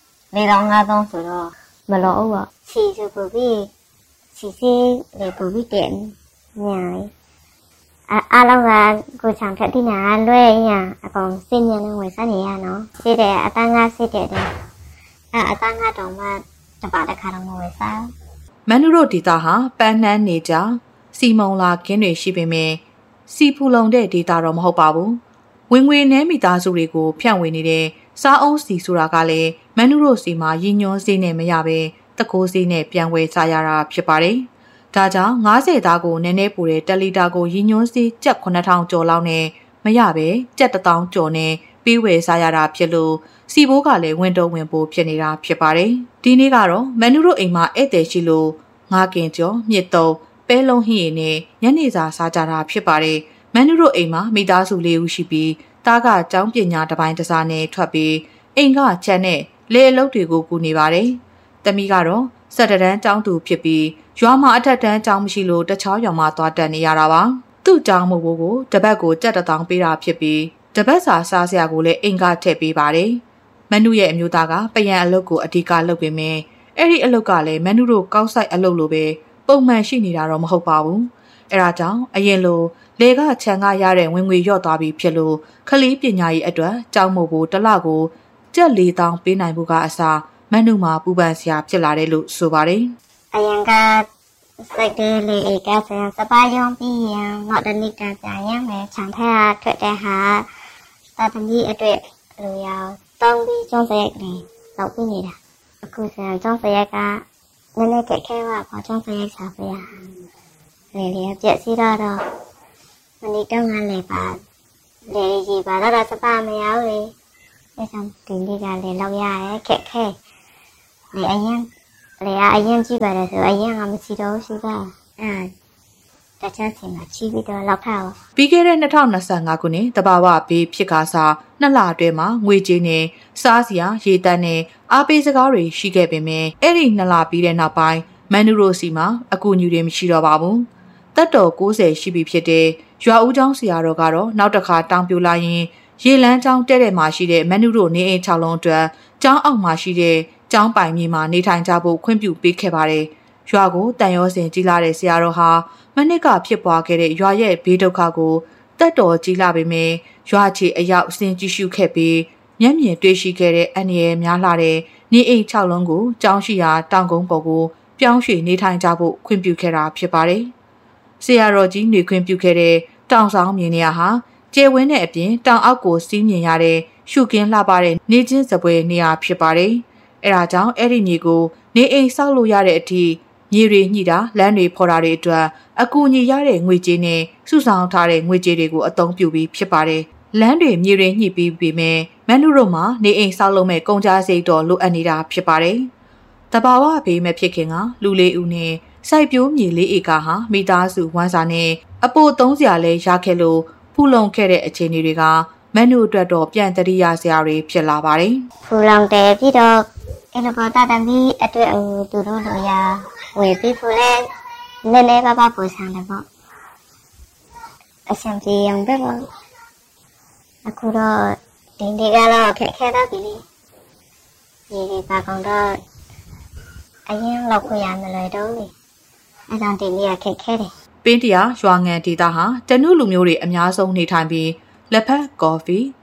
4500ဆိုတော့မလောဘူးပေါ့စီစုပူပြီးစီလေပူပြီးတဲ့ညာအားလုံးကကိုချောင်ထက်တိနာလွဲရအကောင်စင်ညံနဲ့ဝယ်စားနေရနော်စစ်တဲ့အတန်းကစစ်တဲ့အတန်းကတော့မှတပတ်တစ်ခါတော့မဝယ်စားမန်နုတို့ဒေတာဟာပန်းနှန်းနေကြစီမုံလာခင်းတွေရှိပေမဲ့စီဖူလုံတဲ့ဒေတာတော့မဟုတ်ပါဘူးဝင်ငွေနှဲမိသားစုတွေကိုဖြန့်ဝေနေတဲ့စားအုံးစီဆိုတာကလည်းမန်နုတို့စီမှာရည်ညွှန်းစေးနဲ့မရပဲတကိုးစေးနဲ့ပြန်ဝယ်စားရတာဖြစ်ပါတယ်ဒါကြောင့်90သားကိုနည်းနည်းပူတဲ့1လီတာကိုရည်ညွှန်းစေးကျပ်9000ကျော်လောက်နဲ့မရပဲကျပ်1000ကျော်နဲ့ပေးဝယ်စားရတာဖြစ်လို့စီဘိုးကလည်းဝင်တော့ဝင်ပို့ဖြစ်နေတာဖြစ်ပါတယ်ဒီနေ့ကတော့မန်နုတို့အိမ်မှာဧည့်သည်ရှိလို့ငါးကင်ကျော်မြစ်တုံးပဲလုံးဟင်းရည်နဲ့ညနေစာစားကြတာဖြစ်ပါတယ်မန်နုတို့အိမ်မှာမိသားစု4ဦးရှိပြီးသားကကျောင်းပညာတစ်ပိုင်းတစ်စားနဲ့ထွက်ပြီးအိမ်ကချမ်းနဲ့လေအလုပ်တွေကိုကူနေပါတယ်။တမီကတော့17တန်းကျောင်းသူဖြစ်ပြီးရွာမှာအထက်တန်းကျောင်းမရှိလို့တခြားရွာမှာသွားတက်နေရတာပါ။သူ့ကျောင်းမို့ကိုတပတ်ကိုကျပ်1000ပေးတာဖြစ်ပြီးတပတ်စာစားစရာကိုလည်းအိမ်ကထည့်ပေးပါတယ်။မန်နုရဲ့အမျိုးသားကပယံအလုပ်ကိုအဓိကလုပ်ပေမယ့်အဲ့ဒီအလုပ်ကလည်းမန်နုတို့ကောက်ဆိုင်အလုပ်လိုပဲပုံမှန်ရှိနေတာတော့မဟုတ်ပါဘူး။အဲ့ဒါကြောင့်အရင်လိုလေကခြံကရတဲ့ဝင်ငွေလျော့သွားပြီဖြစ်လို့ခလေးပညာရေးအတွက်ကျောင်းမို့ဖို့တစ်လကိုကျပ်4000ပေးနိုင်ဖို့ကအစားမန်နုမှာပူပန်စရာဖြစ်လာတယ်လို့ဆိုပါတယ်။အရင်ကစိတ်တယ်လေကဆန်စပါယုံပြီးရင်တော့တနည်းပြန်ပြန်ရမယ်ခြံထက်ထွက်တဲ့ဟာတာသမီးအတွက်လူရောက်တောင်းပြီးကျောင်းစရိုက်လေးလောက်ပြီးနေတာအခုဆန်ကျောင်းစရိုက်ကနည်းနည်းကြက်ခဲပါပေါ့ကျောင်းစရိုက်စားပြရလေပြက်စီတော့မနေ့တုန်းကလည်းပါလေကြီးပါတော့စပါမရဘူးလေအဲကြောင့်ဒီနေ့ကလည်းလောက်ရရဲခက်ခဲလေအရင်ကြည့်ပါတယ်ဆိုအရင်ကမရှိတော့ရှိပါတခြားစီမှာချီးပြီးတော့လောက်ထားအောင်ပြီးခဲ့တဲ့2025ခုနှစ်တဘာဝဘေးဖြစ်ခါစား2လအတွင်းမှာငွေကြေးနဲ့စားစရာရေတန်းနဲ့အားပေးစကားတွေရှိခဲ့ပေမယ့်အဲ့ဒီ2လပြီးတဲ့နောက်ပိုင်းမန်နုရိုစီမှာအကူအညီတွေမရှိတော့ပါဘူးတက်တော်90ရှိပြီဖြစ်တဲ့ရွာဦးကျောင်းဆရာတော်ကတော့နောက်တစ်ခါတောင်ပြိုလာရင်ရေလန်းကျောင်းတဲ့မှာရှိတဲ့မန်နုရိုနေအိမ်6လုံးအတွက်ကျောင်းအောက်မှာရှိတဲ့ကျောင်းပိုင်မြေမှာနေထိုင်ကြဖို့ခွင့်ပြုပေးခဲ့ပါတယ်။ရွာကိုတန်ရောစင်ကြီးလာတဲ့ဆရာတော်ဟာမနစ်ကဖြစ်ပွားခဲ့တဲ့ရွာရဲ့ဘေးဒုက္ခကိုတက်တော်ကြီးလာပေမယ့်ရွာချီအရောက်ဆင်ကြည့်ရှုခဲ့ပြီးမျက်မြင်တွေ့ရှိခဲ့တဲ့အန္တရာယ်များလာတဲ့နေအိမ်6လုံးကိုကျောင်းရှိရာတောင်ကုန်းပေါ်ကိုပြောင်းရွှေ့နေထိုင်ကြဖို့ခွင့်ပြုခဲ့တာဖြစ်ပါတယ်။ဆရာတော်ကြီးနေခွင့်ပြုခဲ့တဲ့တောင်ဆောင်မြေနေရာဟာကျဲဝင်းတဲ့အပြင်တောင်အောက်ကိုစီးမြင်ရတဲ့ရှုကင်းလှပတဲ့နေချင်းစပွဲနေရာဖြစ်ပါတယ်။အဲဒါကြောင့်အဲ့ဒီမြေကိုနေအိမ်ဆောက်လို့ရတဲ့အထိမြေတွေညှိတာလမ်းတွေဖော်တာတွေအတွက်အကူအညီရတဲ့ငွေကြေးနဲ့စုဆောင်ထားတဲ့ငွေကြေးတွေကိုအသုံးပြုပြီးဖြစ်ပါတယ်။လမ်းတွေမြေတွေညှိပြီးပြီမဲ့မန်နုတို့မှာနေအိမ်ဆောက်လုပ်မဲ့ကုန်ကြစိတ်တော်လိုအပ်နေတာဖြစ်ပါတယ်။တဘာဝဘေးမဲ့ဖြစ်ခင်ကလူလေးဦးနဲ့စိုက်ပျိုးမြေ4ဧကဟာမိသားစုဝမ်းစာနဲ့အပို300လဲရခဲ့လို့ဖူလုံခဲ့တဲ့အခြေအနေတွေကမန်နုအတွက်တော့ပြန်တရိယာစရာတွေဖြစ်လာပါတယ်။ဖူလုံတယ်ပြီးတော့အဲ့လိုပေါ်တာတမီအတွက်သူတို့လိုရဝယ်ပြီးဖူလဲနည်းနည်းပါပူဆန်းတယ်ပေါ့အဆင်ပြေအောင်ပဲပေါ့အခုတော့ဒီနေ့ကတော့ခက်ခဲတော့ပြီဒီပါကောင်တော့အရင်လောက်ခွင့်ရမလို့တော့လေအဲကြောင့်ဒီနေ့ခက်ခဲတယ်ပင်းတရာရွာငံဒေသဟာတနုလူမျိုးတွေအများဆုံးနေထိုင်ပြီးလက်ဖက်ကော်ဖီ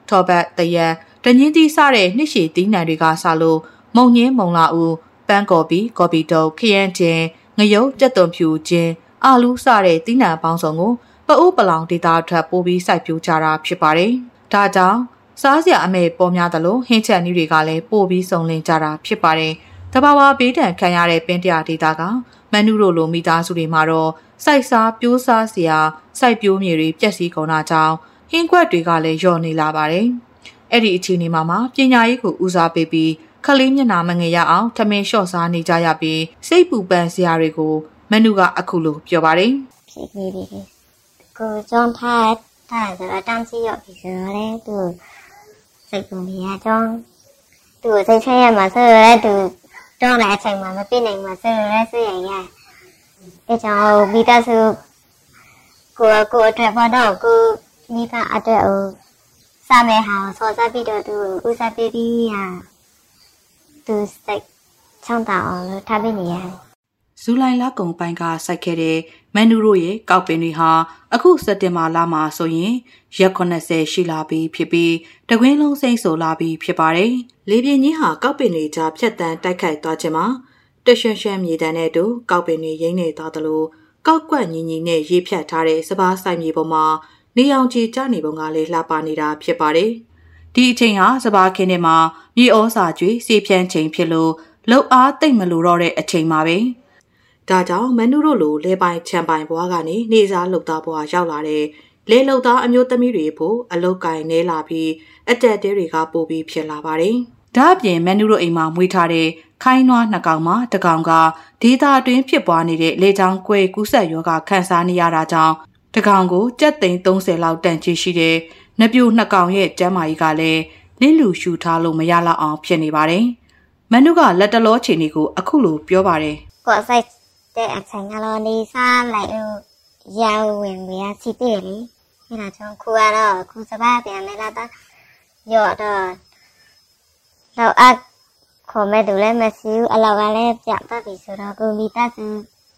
ထော်ဘတ်တရံတညင်းသီးစတဲ့နှစ်ရှည်သီးနှံတွေကစလို့မုံညင်းမုံလာဦးပန်းကော်ပီကော်ပီတုပ်ခရမ်းချင်းငရုတ်ကြက်သွန်ဖြူချင်းအာလူးစတဲ့သီးနှံပေါင်းစုံကိုပအိုးပလောင်ဒေတာထပ်ပိုးပြီးစိုက်ပျိုးကြတာဖြစ်ပါတယ်။ဒါကြောင့်စားစရာအမဲပေါ်များသလိုဟင်းချက်နည်းတွေကလည်းပို့ပြီးစုံလင်ကြတာဖြစ်ပါတယ်။တဘာဝဘေးဒဏ်ခံရတဲ့ပင်တရာဒေတာကမန်နုတို့လိုမိသားစုတွေမှာတော့စိုက်စားပြိုးစားစရာစိုက်ပျိုးမြေတွေပျက်စီးကုန်တာကြောင့်ဟင်းကွက်တွေကလည်းလျော့နေလာပါတယ်။အဲ့ဒီအခြေအနေမှာပညာရေးကိုဦးစားပေးပြီးခလေးမျက်နှာမငယ်ရအောင်ထမင်းလျှော့စားနေကြရပြီးစိတ်ပူပန်စရာတွေကိုမန်နုကအခုလိုပြောပါတယ်။ဖြစ်နေပြီ။ကိုကျောင်းထားဆိုတော့တန်းစီရောက်ပြီဆိုတော့သူစိတ်ပူနေရကျောင်းသူစိတ်ဆင်းရဲမှာဆိုတော့သူတောင်းတဲ့အချိန်မှာမပြည့်နိုင်မှာဆိုတော့ဆွေးရအဲကြောင့်မိသားစုကိုအတွက်ဘာတော့ကိုမိဘအတွက်စားမယ်ဟာဆောစားပြီးတော့သူဦးစားပေးပြီးသူစိတ်ချမ်းသာအောင်လို့ထားပေးနေရတယ်ဇူလိုင်လကုန်ပိုင်းကစိုက်ခဲ့တဲ့မန်နူတို့ရဲ့ကောက်ပင်တွေဟာအခုစက်တင်ဘာလမှာဆိုရင်ရက်80ရှိလာပြီဖြစ်ပြီးတကွင်းလုံးစိမ့်ဆိုလာပြီဖြစ်ပါတယ်။လေပြင်းကြီးဟာကောက်ပင်တွေကြားဖြတ်တန်းတိုက်ခိုက်သွားခြင်းမှာတရွှန်ရွှန်မြေတန်းနဲ့တူကောက်ပင်တွေရိမ့်နေသွားသလိုကောက်ကွက်ညီညီနဲ့ရေးဖြတ်ထားတဲ့စပားဆိုင်မြေပေါ်မှာနေအောင်ကြီးကျနေပုံကလေးလှပနေတာဖြစ်ပါတယ်။ဒီအချိန်ဟာစပားခင်းထဲမှာမြေဩစာကျွေးစီဖြန်းချိန်ဖြစ်လို့လှုပ်အားတိတ်မလို့တော့တဲ့အချိန်မှာပဲ။ဒါကြောင့်မန်နုတို့လိုလဲပိုင်ချံပိုင်ဘွားကနေနေစားလှုပ်သားဘွားရောက်လာတဲ့လဲလှုပ်သားအမျိုးသမီးတွေဖို့အလုတ်ကင်နေလာပြီးအတက်တဲတွေကပို့ပြီးဖြစ်လာပါတယ်။ဒါအပြင်မန်နုတို့အိမ်မှာမွေးထားတဲ့ခိုင်းနွားနှစ်ကောင်မှာတစ်ကောင်ကဒေသအတွင်းဖြစ်ပွားနေတဲ့လေကြောင်းကွဲကူးစက်ရောဂါခံစားနေရတာကြောင့်တစ်ကောင်ကိုကြက်သိန်း30လောက်တန်ချီရှိတဲ့နပြိုနှစ်ကောင်ရဲ့ကျန်းမာရေးကလည်းလင်းလူရှူထားလို့မရလောက်အောင်ဖြစ်နေပါတယ်။မန်နုကလက်တလောချိန်တွေကိုအခုလိုပြောပါတယ်။ကိုယ်ဆိုင်တဲ့အချိန်ကတော့နေစားလိုက်ရောင်းဝင်ရစီးတယ်လေ။အဲ့ဒါကြောင့်ခုကတော့ခုစပါးပြန်နေလာတော့ရော့တော့တော့ခေါ်မဲ့သူလည်းမရှိဘူးအလောက်ကလည်းပြတ်သွားပြီဆိုတော့ကိုမိသားစု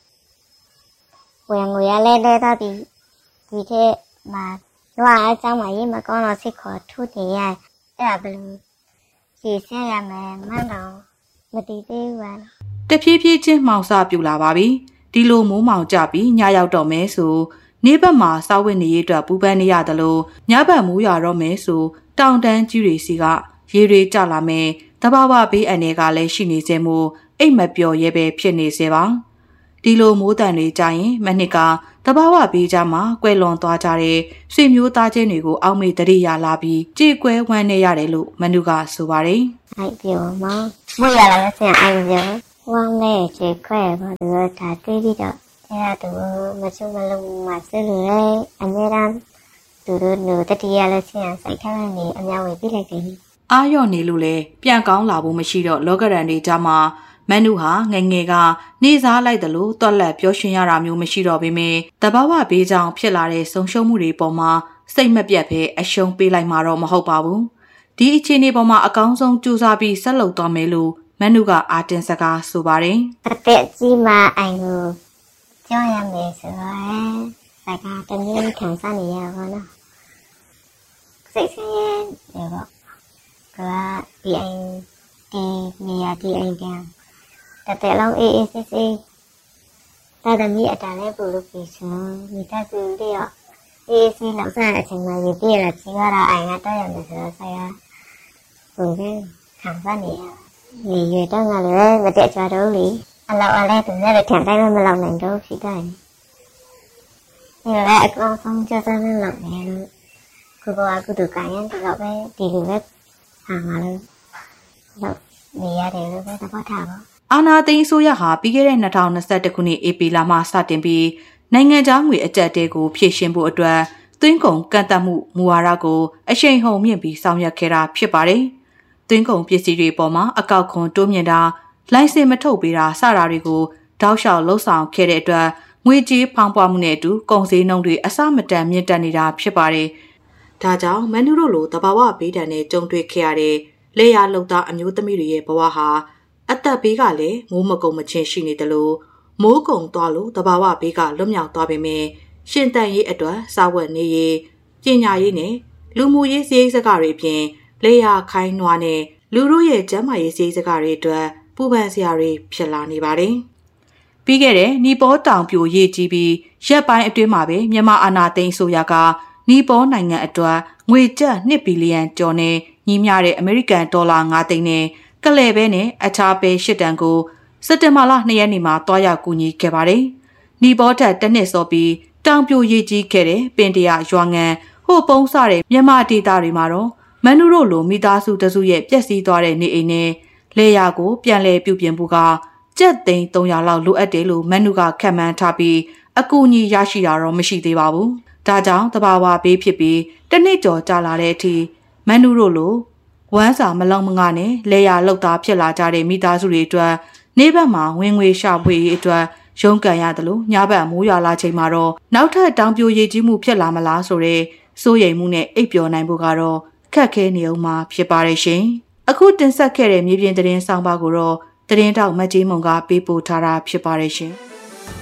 ဝင်ငွေရလဲလဲတော့ဒီထက်မှာတော့အကြောင်းမရေးမကောင်းတော့စိတ်ခေါ်ထုနေရအဲ့ဒါဘယ်လိုစီဆက်ရမယ်မှန်းတော့မတည်သေးဘူးလားတဖြည်းဖြည်းချင်းမှောင်စပြူလာပါပြီဒီလိုမိုးမှောင်ကြပြီးညရောက်တော့မဲဆိုနေဘက်မှာစာဝတ်နေရေးအတွက်ပူပန်းနေရတယ်လို့ညဘက်မိုးရွာတော့မဲဆိုတောင်တန်းကြီးတွေစီကရေတွေကျလာမယ်တဘာဝဘေးအန္တရာယ်ကလည်းရှိနေစေမို့အိတ်မပျော်ရဲပဲဖြစ်နေစေပါဒီလိုမိုးတန်တွေကြရင်မနှစ်ကတဘာဝဘေးကြမှာကွဲလွန်သွားကြတဲ့ဆွေမျိုးသားချင်းတွေကိုအောက်မေ့တရိယာလာပြီးကြေကွဲဝမ်းနေရတယ်လို့မနုကဆိုပါတယ်အိုက်ပြောမမွေရလာလို့ဆင်အိုက်ပြောဝမ်းနေကြေခွဲဘာလို့ဒါတွေးပြီးတော့အဲ့ဒါသူမချုံမလုံးမှာစလို့လေအများအားသူတို့တတိယလည်းဆင်စိုက်ထားနေအများဝေပြီးလိုက်တယ်အာရော့နေလို့လေပြန်ကောင်းလာဖို့မရှိတော့လောကရန်တွေကြမှာမန်နုဟာငယ်ငယ်ကနေစားလိုက်တယ်လို့တွက်လက်ပြောရှင်ရတာမျိုးမရှိတော့ပေမဲ့တဘာဝဘေးကြောင့်ဖြစ်လာတဲ့ဆုံးရှုံးမှုတွေပေါ်မှာစိတ်မပြတ်ပဲအရှုံးပေးလိုက်မှာတော့မဟုတ်ပါဘူးဒီအခြေအနေပေါ်မှာအကောင်းဆုံးကြိုးစားပြီးဆက်လုပ်သွားမယ်လို့မန်နုကအာတင်စကားဆိုပါတယ်အသက်ကြီးမှအိမ်ကိုကြောက်ရမယ်ဆိုတော့စကားတမျိုးခံစားနေရပါတော့စိတ်ဆင်းရဲတယ်ပေါ့ကဒီအိမ်ဒီနေရာဒီအိမ်ပြန်တဲ့လုံးအေးအေးဆေးဆေးတာတမီအတန်လေးပူလို့ပြီးဆိုမိသားစုတွေရောအေးဆေးလောက်စားအချိန်မှာရပြည့်လာချင်းကတော့အိမ်ကတော့ရမယ်ဆိုတော့ဆရာဘုံကခံစားနေရနေရတော့ငါလည်းမတက်ကြတော့လေအလောက်အလဲသူလည်းထန်တိုင်းမလောက်နိုင်တော့ဖြစ်တယ်ဒီလည်းအကောင်ဆုံးကြစားနေလောက်နေလို့ကိုကကုသကိုင်းရင်တော့ပဲဒီလိုပဲဟာငါလည်းတော့နေရတယ်လို့ပဲသဘောထားပါအာနာသိန်းအစိုးရဟာပြီးခဲ့တဲ့2021ခုနှစ်ဧပြီလမှာစတင်ပြီးနိုင်ငံခြားငွေအကျပ်တဲကိုဖြည့်ရှင်းဖို့အတွက်သွင်းကုန်ကန့်သတ်မှုမူဝါဒကိုအရှိန်ဟုန်မြင့်ပြီးဆောင်ရွက်ခဲ့တာဖြစ်ပါတယ်။သွင်းကုန်ပစ္စည်းတွေပေါ်မှာအကောက်ခွန်တိုးမြင့်တာလိုင်စင်မထုတ်ပေးတာစတာတွေကိုတောက်လျှောက်လှုပ်ဆောင်ခဲ့တဲ့အတွက်ငွေကြေးဖောင်းပွားမှုနဲ့အတူကုန်စည်နှုန်းတွေအဆမတန်မြင့်တက်နေတာဖြစ်ပါတယ်။ဒါကြောင့်မန်နုတို့လိုတဘာဝဘေးဒဏ်နဲ့ကြုံတွေ့ခဲ့ရတဲ့လေယာလှုပ်သားအမျိုးသမီးတွေရဲ့ဘဝဟာအသက်ဘေးကလည်းမိုးမကုံမချင်းရှိနေတယ်လို့မိုးကုံသွားလို့တဘာဝဘေးကလွတ်မြောက်သွားပေမဲ့ရှင်တန်ရေးအတွက်စာဝတ်နေရေးပညာရေးနဲ့လူမှုရေးစည်းစကားတွေဖြင့်လေယာခိုင်းနွားနဲ့လူတို့ရဲ့ကျန်းမာရေးစည်းစကားတွေအတွက်ပူပန်စရာတွေဖြစ်လာနေပါတယ်။ပြီးခဲ့တဲ့နီပေါတောင်ပြိုရေးကြီးပြီးရက်ပိုင်းအတွင်းမှာပဲမြန်မာအာဏာသိမ်းဆိုရကနီပေါနိုင်ငံအတွက်ငွေကျပ်2 ဘီလီယံကျော်နဲ့ညီမျှတဲ့အမေရိကန်ဒေါ်လာ9 သိန်းနဲ့ကလဲပဲနဲ့အခြားပဲ8 တန်ကိုစက်တင်ဘာလ2 ရက်နေ့မှာတွားရောက်ကူညီခဲ့ပါတယ်။နီပေါထက်တစ်နှစ်စောပြီးတောင်ပြိုရေးကြီးခဲ့တဲ့ပင်တရရွာငံဟိုပုံးစတဲ့မြန်မာဒေသတွေမှာတော့မန်နူတို့လိုမိသားစုတစုရဲ့ပျက်စီးသွားတဲ့နေအိမ်နဲ့လေယာကိုပြန်လည်ပြုပြင်ဖို့ကကျပ်သိန်း300လောက်လိုအပ်တယ်လို့မန်နူကခန့်မှန်းထားပြီးအကူအညီရရှိတာတော့မရှိသေးပါဘူး။ဒါကြောင့်တဘာဝဘေးဖြစ်ပြီးတစ်နှစ်ကျော်ကြာလာတဲ့အထိမန်နူတို့လိုဝမ်းစာမလုံမငါနဲ့လေယာလောက်သားဖြစ်လာကြတဲ့မိသားစုတွေအတွက်နေဘက်မှာဝင်ငွေရှာဖွေရေးအတွက်ရုန်းကန်ရတယ်လို့ညဘက်မိုးရွာလာချိန်မှာတော့နောက်ထပ်တောင်ပြိုရေးကြီးမှုဖြစ်လာမလားဆိုတဲ့စိုးရိမ်မှုနဲ့အိပ်ပျော်နိုင်ဖို့ကတော့ခက်ခဲနေအောင်မှာဖြစ်ပါတယ်ရှင်။အခုတင်ဆက်ခဲ့တဲ့မြေပြင်သတင်းဆောင်ပါကိုတော့သတင်းတောက်မတ်ကြီးမုံကပေးပို့ထားတာဖြစ်ပါတယ်ရှင်။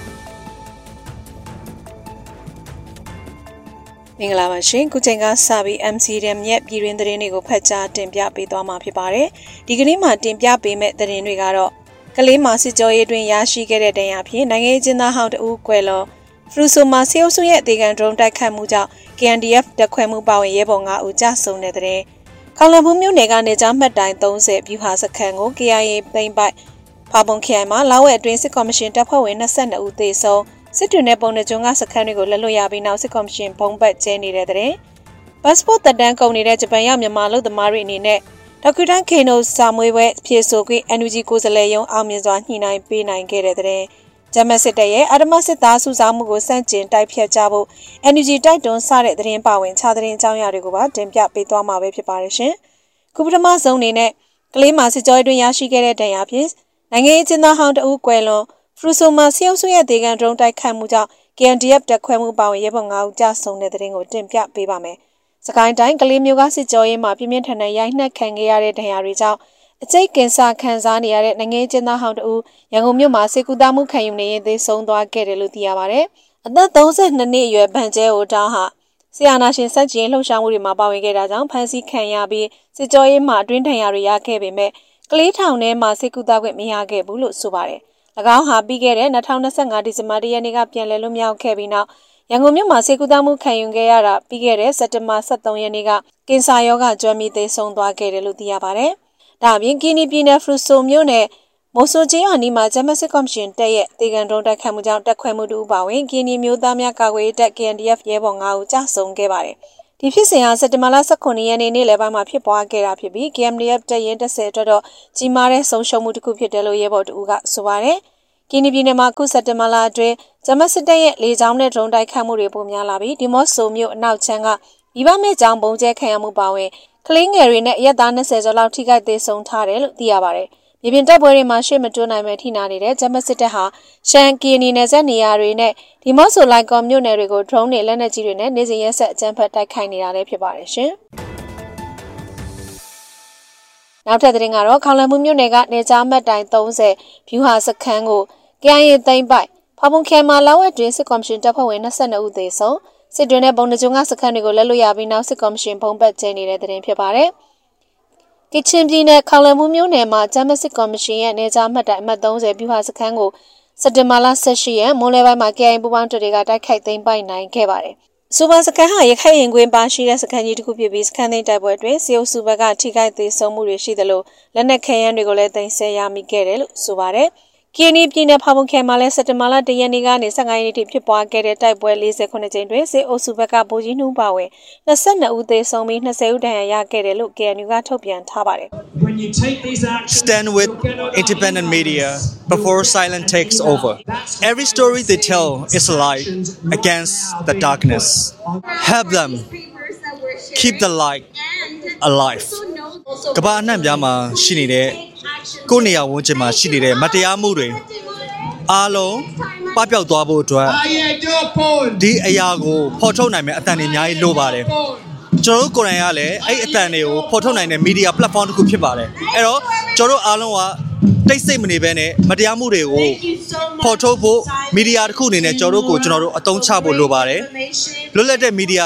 မင်္ဂလာပါရှင်ခုချိန်ကစပြီး MCDM ရဲ့ပြည်တွင်းသတင်းတွေကိုဖတ်ကြားတင်ပြပေးသွားမှာဖြစ်ပါတယ်။ဒီကနေ့မှာတင်ပြပေးမယ့်သတင်းတွေကတော့ကလေးမှာစစ်ကြောရေးတွင်ရရှိခဲ့တဲ့တရားဖြင့်နိုင်ငံရေးကျင်းသားဟောင်းတဦးကွယ်လွန်ဖရူဆိုမှာစေအုပ်စုရဲ့အသေးခံဒရုန်းတိုက်ခတ်မှုကြောင့် KNDF တပ်ခွဲမှုပါဝင်ရဲဘော်9 ဦးကြာဆုံးတဲ့တဲ့ခေါလံဘူးမြို့နယ်ကနေကြားမှတ်တိုင်30ဗျူဟာစခန်းကို KIA သိမ်းပိုက်ဖာပုံခရိုင်မှာလာဝဲအတွင်းစစ်ကော်မရှင်တပ်ဖွဲ့ဝင်22 ဦးသေဆုံးစစ်တွင်တဲ့ပုံနှကျုံကစခန်းတွေကိုလက်လွတ်ရပြီးနောက်စစ်ကော်မရှင်ဘုံဘတ်ကျဲနေတဲ့တဲ့ပတ်စပို့တက်တန်းကုန်နေတဲ့ဂျပန်ရောက်မြန်မာလူသမားတွေအနေနဲ့ဒေါက်ကူတန်ခေနိုစာမွေးပွဲဖြည့်ဆို့ပြီး NUG ကိုယ်စားလှယ်ရုံးအောင်မြင်စွာညှိနှိုင်းပေးနိုင်ခဲ့တဲ့တဲ့ဂျမစစ်တပ်ရဲ့အဓမ္မစစ်သားစုဆောင်းမှုကိုစန့်ကျင်တိုက်ဖြတ်ကြဖို့ NUG တိုက်တွန်းစတဲ့သတင်းပါဝင်ခြားသတင်းအကြောင်းအရာတွေကိုပါတင်ပြပေးသွားမှာပဲဖြစ်ပါတယ်ရှင်။ခုပထမဆုံးအနေနဲ့ကလေးမှာစစ်ကြောရေးတွင်ရရှိခဲ့တဲ့ဒဏ်ရာဖြင့်နိုင်ငံရေးကျင်းသားဟောင်းတဦးကွယ်လွန်ဖရူဆိုမှာစေအုပ်စုရဲ့ဒေဂန်ဒရုန်းတိုက်ခတ်မှုကြောင့် KNDF တပ်ခွဲမှုပါဝင်ရဲဘော်9 ဦးကြာဆုံးတဲ့သတင်းကိုတင်ပြပေးပါမယ်။စကိုင်းတိုင်းကလေးမျိုးကစစ်ကြောရေးမှာပြင်းပြင်းထန်ထန်ရိုက်နှက်ခံခဲ့ရတဲ့ဒဏ်ရာတွေကြောင့်အကျိတ်ကင်ဆာခံစားနေရတဲ့နိုင်ငံကျင်းသားဟောင်းတဦးရန်ကုန်မြို့မှာစေကူသားမှုခံယူနေရင်သေဆုံးသွားခဲ့တယ်လို့သိရပါတယ်။အသက်32နှစ်အရွယ်ဗန်ကျဲအိုတောင်းဟာဆီယာနာရှင်စက်ကျင်းလှုပ်ရှားမှုတွေမှာပါဝင်ခဲ့တာကြောင့်ဖမ်းဆီးခံရပြီးစစ်ကြောရေးမှာအတွင်းထန်ရာတွေရခဲ့ပေမဲ့ကလေးထောင်ထဲမှာစေကူသားခွင့်မရခဲ့ဘူးလို့ဆိုပါတယ်။၎င်းဟာပြီးခဲ့တဲ့2025ဒီဇင်ဘာ1ရက်နေ့ကပြန်လည်လွတ်မြောက်ခဲ့ပြီးနောက်ရန်ကုန်မြို့မှာစေကူသားမှုခံယူခဲ့ရတာပြီးခဲ့တဲ့စက်တင်ဘာ23ရက်နေ့ကကင်ဆာရောဂါကျွမ်းပြီးသေဆုံးသွားခဲ့တယ်လို့သိရပါတယ်။ဒါအပြင်ကီနီပြည်နယ်ဖရူဆိုမြို့နယ်မိုးဆိုချင်းအနီးမှာဂျမစစ်ကော်မရှင်တပ်ရဲ့ဒေဂန်ဒရုန်းတိုက်ခတ်မှုကြောင့်တပ်ခွဲမှုတူပါဝင်ကီနီမျိုးသားများကာကွယ်ရေးတပ် KNDF ရဲဘော်9 ဦးကြာဆုံးခဲ့ပါတယ်။ဒီဖြစ်စဉ်ဟာစက်တင်ဘာလ19ရက်နေ့နေ့လယ်ပိုင်းမှာဖြစ်ပွားခဲ့တာဖြစ်ပြီး KNDF တပ်ရင်း10အတွက်တော့ကြီးမားတဲ့ဆုံးရှုံးမှုတစ်ခုဖြစ်တယ်လို့ရဲဘော်တူကဆိုပါတယ်။ကီနီပြည်နယ်မှာအခုစက်တင်ဘာလအတွင်းဂျမစစ်တပ်ရဲ့လေကြောင်းနဲ့ဒရုန်းတိုက်ခတ်မှုတွေပိုများလာပြီးဒီမော့ဆိုမြို့အနောက်ချမ်းကဒီဘမဲ့ကြောင်ပုံကျဲခံရမှုပါဝင်ကလေးငယ်တွေနဲ့အရက်သား20ကျော်လောက်ထိခိုက်သေးဆုံးထားတယ်လို့သိရပါတယ်။မြေပြင်တိုက်ပွဲတွေမှာရှေ့မတွန်းနိုင်ပဲထိနာနေတဲ့ဂျမစစ်တပ်ဟာရှန်ကီနီနယ်စပ်နေရာတွေနဲ့ဒီမော့ဆိုလိုက်ကော်မြို့နယ်တွေကိုဒရုန်းတွေလက်နက်ကြီးတွေနဲ့နေစဉ်ရက်ဆက်အကြမ်းဖက်တိုက်ခိုက်နေတာလည်းဖြစ်ပါတယ်ရှင်။နောက်ထပ်သတင်းကတော့ခေါလံမှုမြို့နယ်ကနေကြားမှတ်တိုင်30ဗျူဟာစခန်းကို KIA သိမ်းပိုက်ဖာပုံခရိုင်မှာလာဝဲတွင်စစ်ကော်မရှင်တပ်ဖွဲ့ဝင်22 ဦးသေဆုံးစစ်တွင်တဲ့ပုံနှကျုံကစခန်းတွေကိုလက်လွတ်ရပြီးနောက်စစ်ကော်မရှင်ဘုံဘတ်ကျဲနေတဲ့သတင်းဖြစ်ပါတယ်။ကချင်ပြည်နယ်ခေါလံမှုမြို့နယ်မှာဂျမစစ်ကော်မရှင်ရဲ့နေကြားမှတ်တိုင်အမှတ်30ဗျူဟာစခန်းကိုစက်တင်ဘာလ18ရက်မိုးလေပိုင်းမှာ KIA ပူပေါင်းတပ်တွေကတိုက်ခိုက်သိမ်းပိုက်နိုင်ခဲ့ပါတယ်။စူပါစခန်းဟာရခိုင်ရင်ကွင်းပါရှိတဲ့စခန်းကြီးတစ်ခုဖြစ်ပြီးစခန်းသိမ်းတိုက်ပွဲအတွင်းစီအုပ်စုဘက်ကထိခိုက်သေးဆုံးမှုတွေရှိသလိုလက်နက်ခဲယမ်းတွေကိုလည်းသိမ်းဆည်းရမိခဲ့တယ်လို့ဆိုပါတယ်။ကီနီပြည်နယ်ဖာပုံခရိုင်မှာလည်းစက်တင်ဘာလ1ရက်နေ့ကနေ15ရက်နေ့ထိဖြစ်ပွားခဲ့တဲ့တိုက်ပွဲ48ကြိမ်တွင်စစ်အုပ်စုဘက်ကဗိုလ်ကြီးနှူးပါဝင်22ဦးသေဆုံးပြီး20ဦးဒဏ်ရာရခဲ့တယ်လို့ KNU ကထုတ်ပြန်ထားပါတယ်။ Stand with independent media before silence takes over. Every story they tell is a light against the darkness. Help them keep the light alive. ကမ္ဘာအနှံ့ပြားမှာရှိနေတဲ့ကိုယ်နေရာဝန်းကျင်မှာရှိနေတဲ့မတရားမှုတွေအားလုံးပပျောက်သွားဖို့အတွက်ဒီအရာကိုဖော်ထုတ်နိုင်မယ့်အသံတွေအများကြီးလိုပါတယ်ကျွန်တော်တို့ကိုယ်တိုင်ကလည်းအဲ့အသံတွေကိုဖော်ထုတ်နိုင်တဲ့ media platform တစ်ခုဖြစ်ပါတယ်အဲ့တော့ကျွန်တော်တို့အားလုံးကတိတ်ဆိတ်မနေဘဲနဲ့မတရားမှုတွေကိုဖော်ထုတ်ဖို့ media တစ်ခုအနေနဲ့ကျွန်တော်တို့အသုံးချဖို့လိုပါတယ်လွတ်လပ်တဲ့ media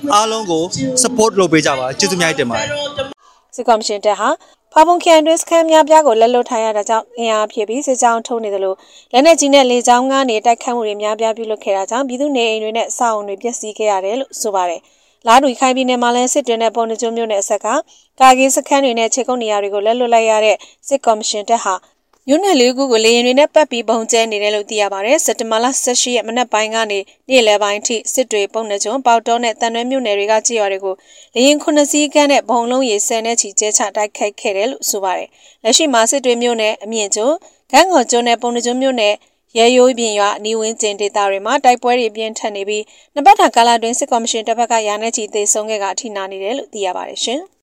အားလုံးကို support လုပ်ပေးကြပါကျေးဇူးများတင်ပါတယ်စစ်ကော်မရှင်တပ်ဟာဖာပုံခရိုင်တွင်စခန်းများပြားကိုလက်လွတ်ထားရတာကြောင့်အင်အားဖြည့်ပြီးစစ်ကြောင်းထုတ်နေသလိုလက်နက်ကြီးနဲ့လေကြောင်းကနေတိုက်ခတ်မှုတွေများပြားပြုလုပ်ခဲ့တာကြောင့်ပြည်သူနေအိမ်တွေနဲ့အဆောက်အုံတွေပျက်စီးခဲ့ရတယ်လို့ဆိုပါတယ်။လာတူခိုင်ပြည်နယ်မှာလည်းစစ်တွေနဲ့ပုံနှကျုံမြို့နယ်အဆက်ကကာကင်းစခန်းတွေနဲ့ခြေကုပ်နေရာတွေကိုလက်လွတ်လိုက်ရတဲ့စစ်ကော်မရှင်တပ်ဟာမြို့နယ်လေးခုကိုလေရင်တွေနဲ့ပတ်ပြီးပုံကျဲနေတယ်လို့သိရပါတယ်။စက်တင်ဘာလ18ရက်မနက်ပိုင်းကနေနေ့လယ်ပိုင်းထိစစ်တွေပုံနှကျုံပေါတောနဲ့တန်ရွဲမြို့နယ်တွေကကြေးရွာတွေကိုလေရင်9စီးကန်းနဲ့ဘုံလုံးရေ10နဲ့ချီကျဲချတိုက်ခိုက်ခဲ့တယ်လို့ဆိုပါတယ်။လက်ရှိမှာစစ်တွေမြို့နယ်အမြင့်ကျွန်းဂန်းကော်ကျွန်းနဲ့ပုံနှကျုံမြို့နယ်ရဲရိုးပြင်ရွာအနီးဝန်းကျင်ဒေသတွေမှာတိုက်ပွဲတွေပြင်းထန်နေပြီးနှစ်ပတ်တာကာလတွင်စစ်ကော်မရှင်တပ်ဖက်ကရာနဲ့ချီသေဆုံးခဲ့ကအထိနာနေတယ်လို့သိရပါတယ်ရှင်။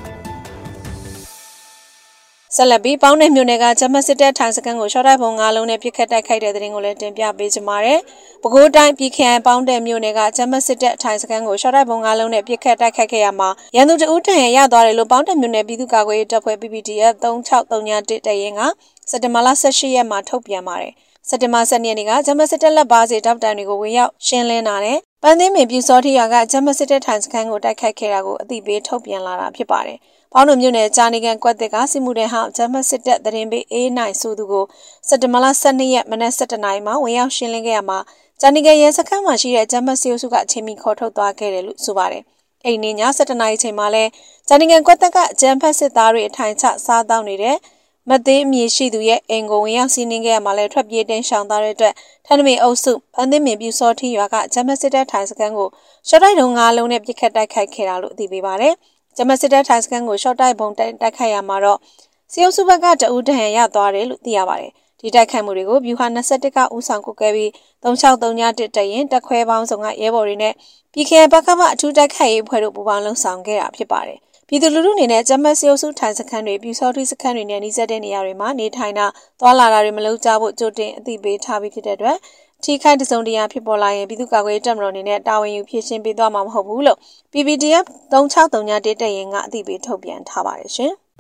ဆက်လက်ပြီးပေါင်းတဲ့မြို့နယ်ကဂျမတ်စစ်တပ်ထိုင်စခန်းကိုရှော့တိုက်ပုံ9လုံးနဲ့ပြစ်ခတ်တိုက်ခိုက်တဲ့တဲ့ရင်ကိုလည်းတင်ပြပေးကြပါမယ်။ပဲခူးတိုင်းပြည်ခရိုင်ပေါင်းတဲ့မြို့နယ်ကဂျမတ်စစ်တပ်ထိုင်စခန်းကိုရှော့တိုက်ပုံ9လုံးနဲ့ပြစ်ခတ်တိုက်ခိုက်ခဲ့ရမှာရန်သူတဦးတန်ရသွားတယ်လို့ပေါင်းတဲ့မြို့နယ်ပြည်သူ့ကာကွယ်ရေးတပ်ဖွဲ့ PPDF 3631တရင်ကစက်တင်ဘာလ18ရက်မှာထုတ်ပြန်ပါတယ်။စက်တင်ဘာ10ရက်နေ့ကဂျမတ်စစ်တပ်လက်ပါစီတောက်တန်တွေကိုဝင်ရောက်ရှင်းလင်းတာနဲ့ပန်းသိမ်းပင်ပြူစောတိရွာကဂျမတ်စစ်တပ်ထိုင်စခန်းကိုတိုက်ခိုက်ခဲ့တာကိုအသိပေးထုတ်ပြန်လာတာဖြစ်ပါတယ်။ပေါင်းတို့မြို့နယ်ဂျာနီကန်ကွက်သစ်ကစစ်မှုထမ်းဟောင်းဂျမတ်စစ်တပ်တရင်ပေးအေးနိုင်ဆိုသူကိုစက်တင်ဘာလ12ရက်မနက်7:00နာရီမှာဝင်ရောက်ရှင်းလင်းခဲ့ရမှာဂျာနီကန်ရဲစခန်းမှာရှိတဲ့ဂျမတ်စီအုပ်စုကအချိန်မီခေါ်ထုတ်သွားခဲ့တယ်လို့ဆိုပါတယ်။အိမ်နေည7:00နာရီချိန်မှာလဲဂျာနီကန်ကွက်သစ်ကဂျမ်ဖက်စစ်သားတွေအထိုင်ချစားတောင်းနေတဲ့မသေးအမည်ရှိသူရဲ့အိမ်ကိုဝင်ရောက်စီးနင်းခဲ့ရမှာလဲထွက်ပြေးတင်းရှောင်သားတဲ့အတွက်ထန်းသမီအုပ်စုပန်းသိမ်းပင်ပြူစောထီရွာကဂျမတ်စစ်တပ်ထိုင်စခန်းကိုရှော့တိုက်တုံး9လုံးနဲ့ပြစ်ခတ်တိုက်ခိုက်ခဲ့တာလို့သိပေးပါတယ်။ဂျမတ်စစ်တပ်ထိုင်စခန်းကိုရှော့တိုက်ပုံတိုက်ခိုက်ရမှာတော့စီအုပ်စုဘက်ကတအူးတဟန်ရသွားတယ်လို့သိရပါတယ်။ဒီတိုက်ခိုက်မှုတွေကိုဗျူဟာ21ကဦးဆောင်ကုတ်ခဲ့ပြီး3631တရင်တက်ခွဲပေါင်းစုံကရဲဘော်တွေနဲ့ပြည်ခရိုင်ဘက်ကမှအထူးတိုက်ခိုက်ရေးဖွဲ့တို့ပူးပေါင်းလှုံ့ဆော်ခဲ့တာဖြစ်ပါတယ်။ပြည်သူလူထုအနေနဲ့ဂျမတ်စီအုပ်စုထိုင်စခန်းတွေပြူစောတိစခန်းတွေနဲ့နှိစက်တဲ့နေရာတွေမှာနေထိုင်တာသွာလာတာတွေမလုပ်ကြဖို့ကြိုတင်အသိပေးထားပြီးဖြစ်တဲ့အတွက်ထိခိုက်တစုံတရာဖြစ်ပေါ်လာရင်ပြည်သူ့ကာကွယ်ရေးတပ်မတော်အနေနဲ့တာဝန်ယူဖြည့်ရှင်းပေးသွားမှာမဟုတ်ဘူးလို့ PPDF 3631တရင်ကအသိပေးထုတ်ပြန်ထားပါတယ်ရှင်။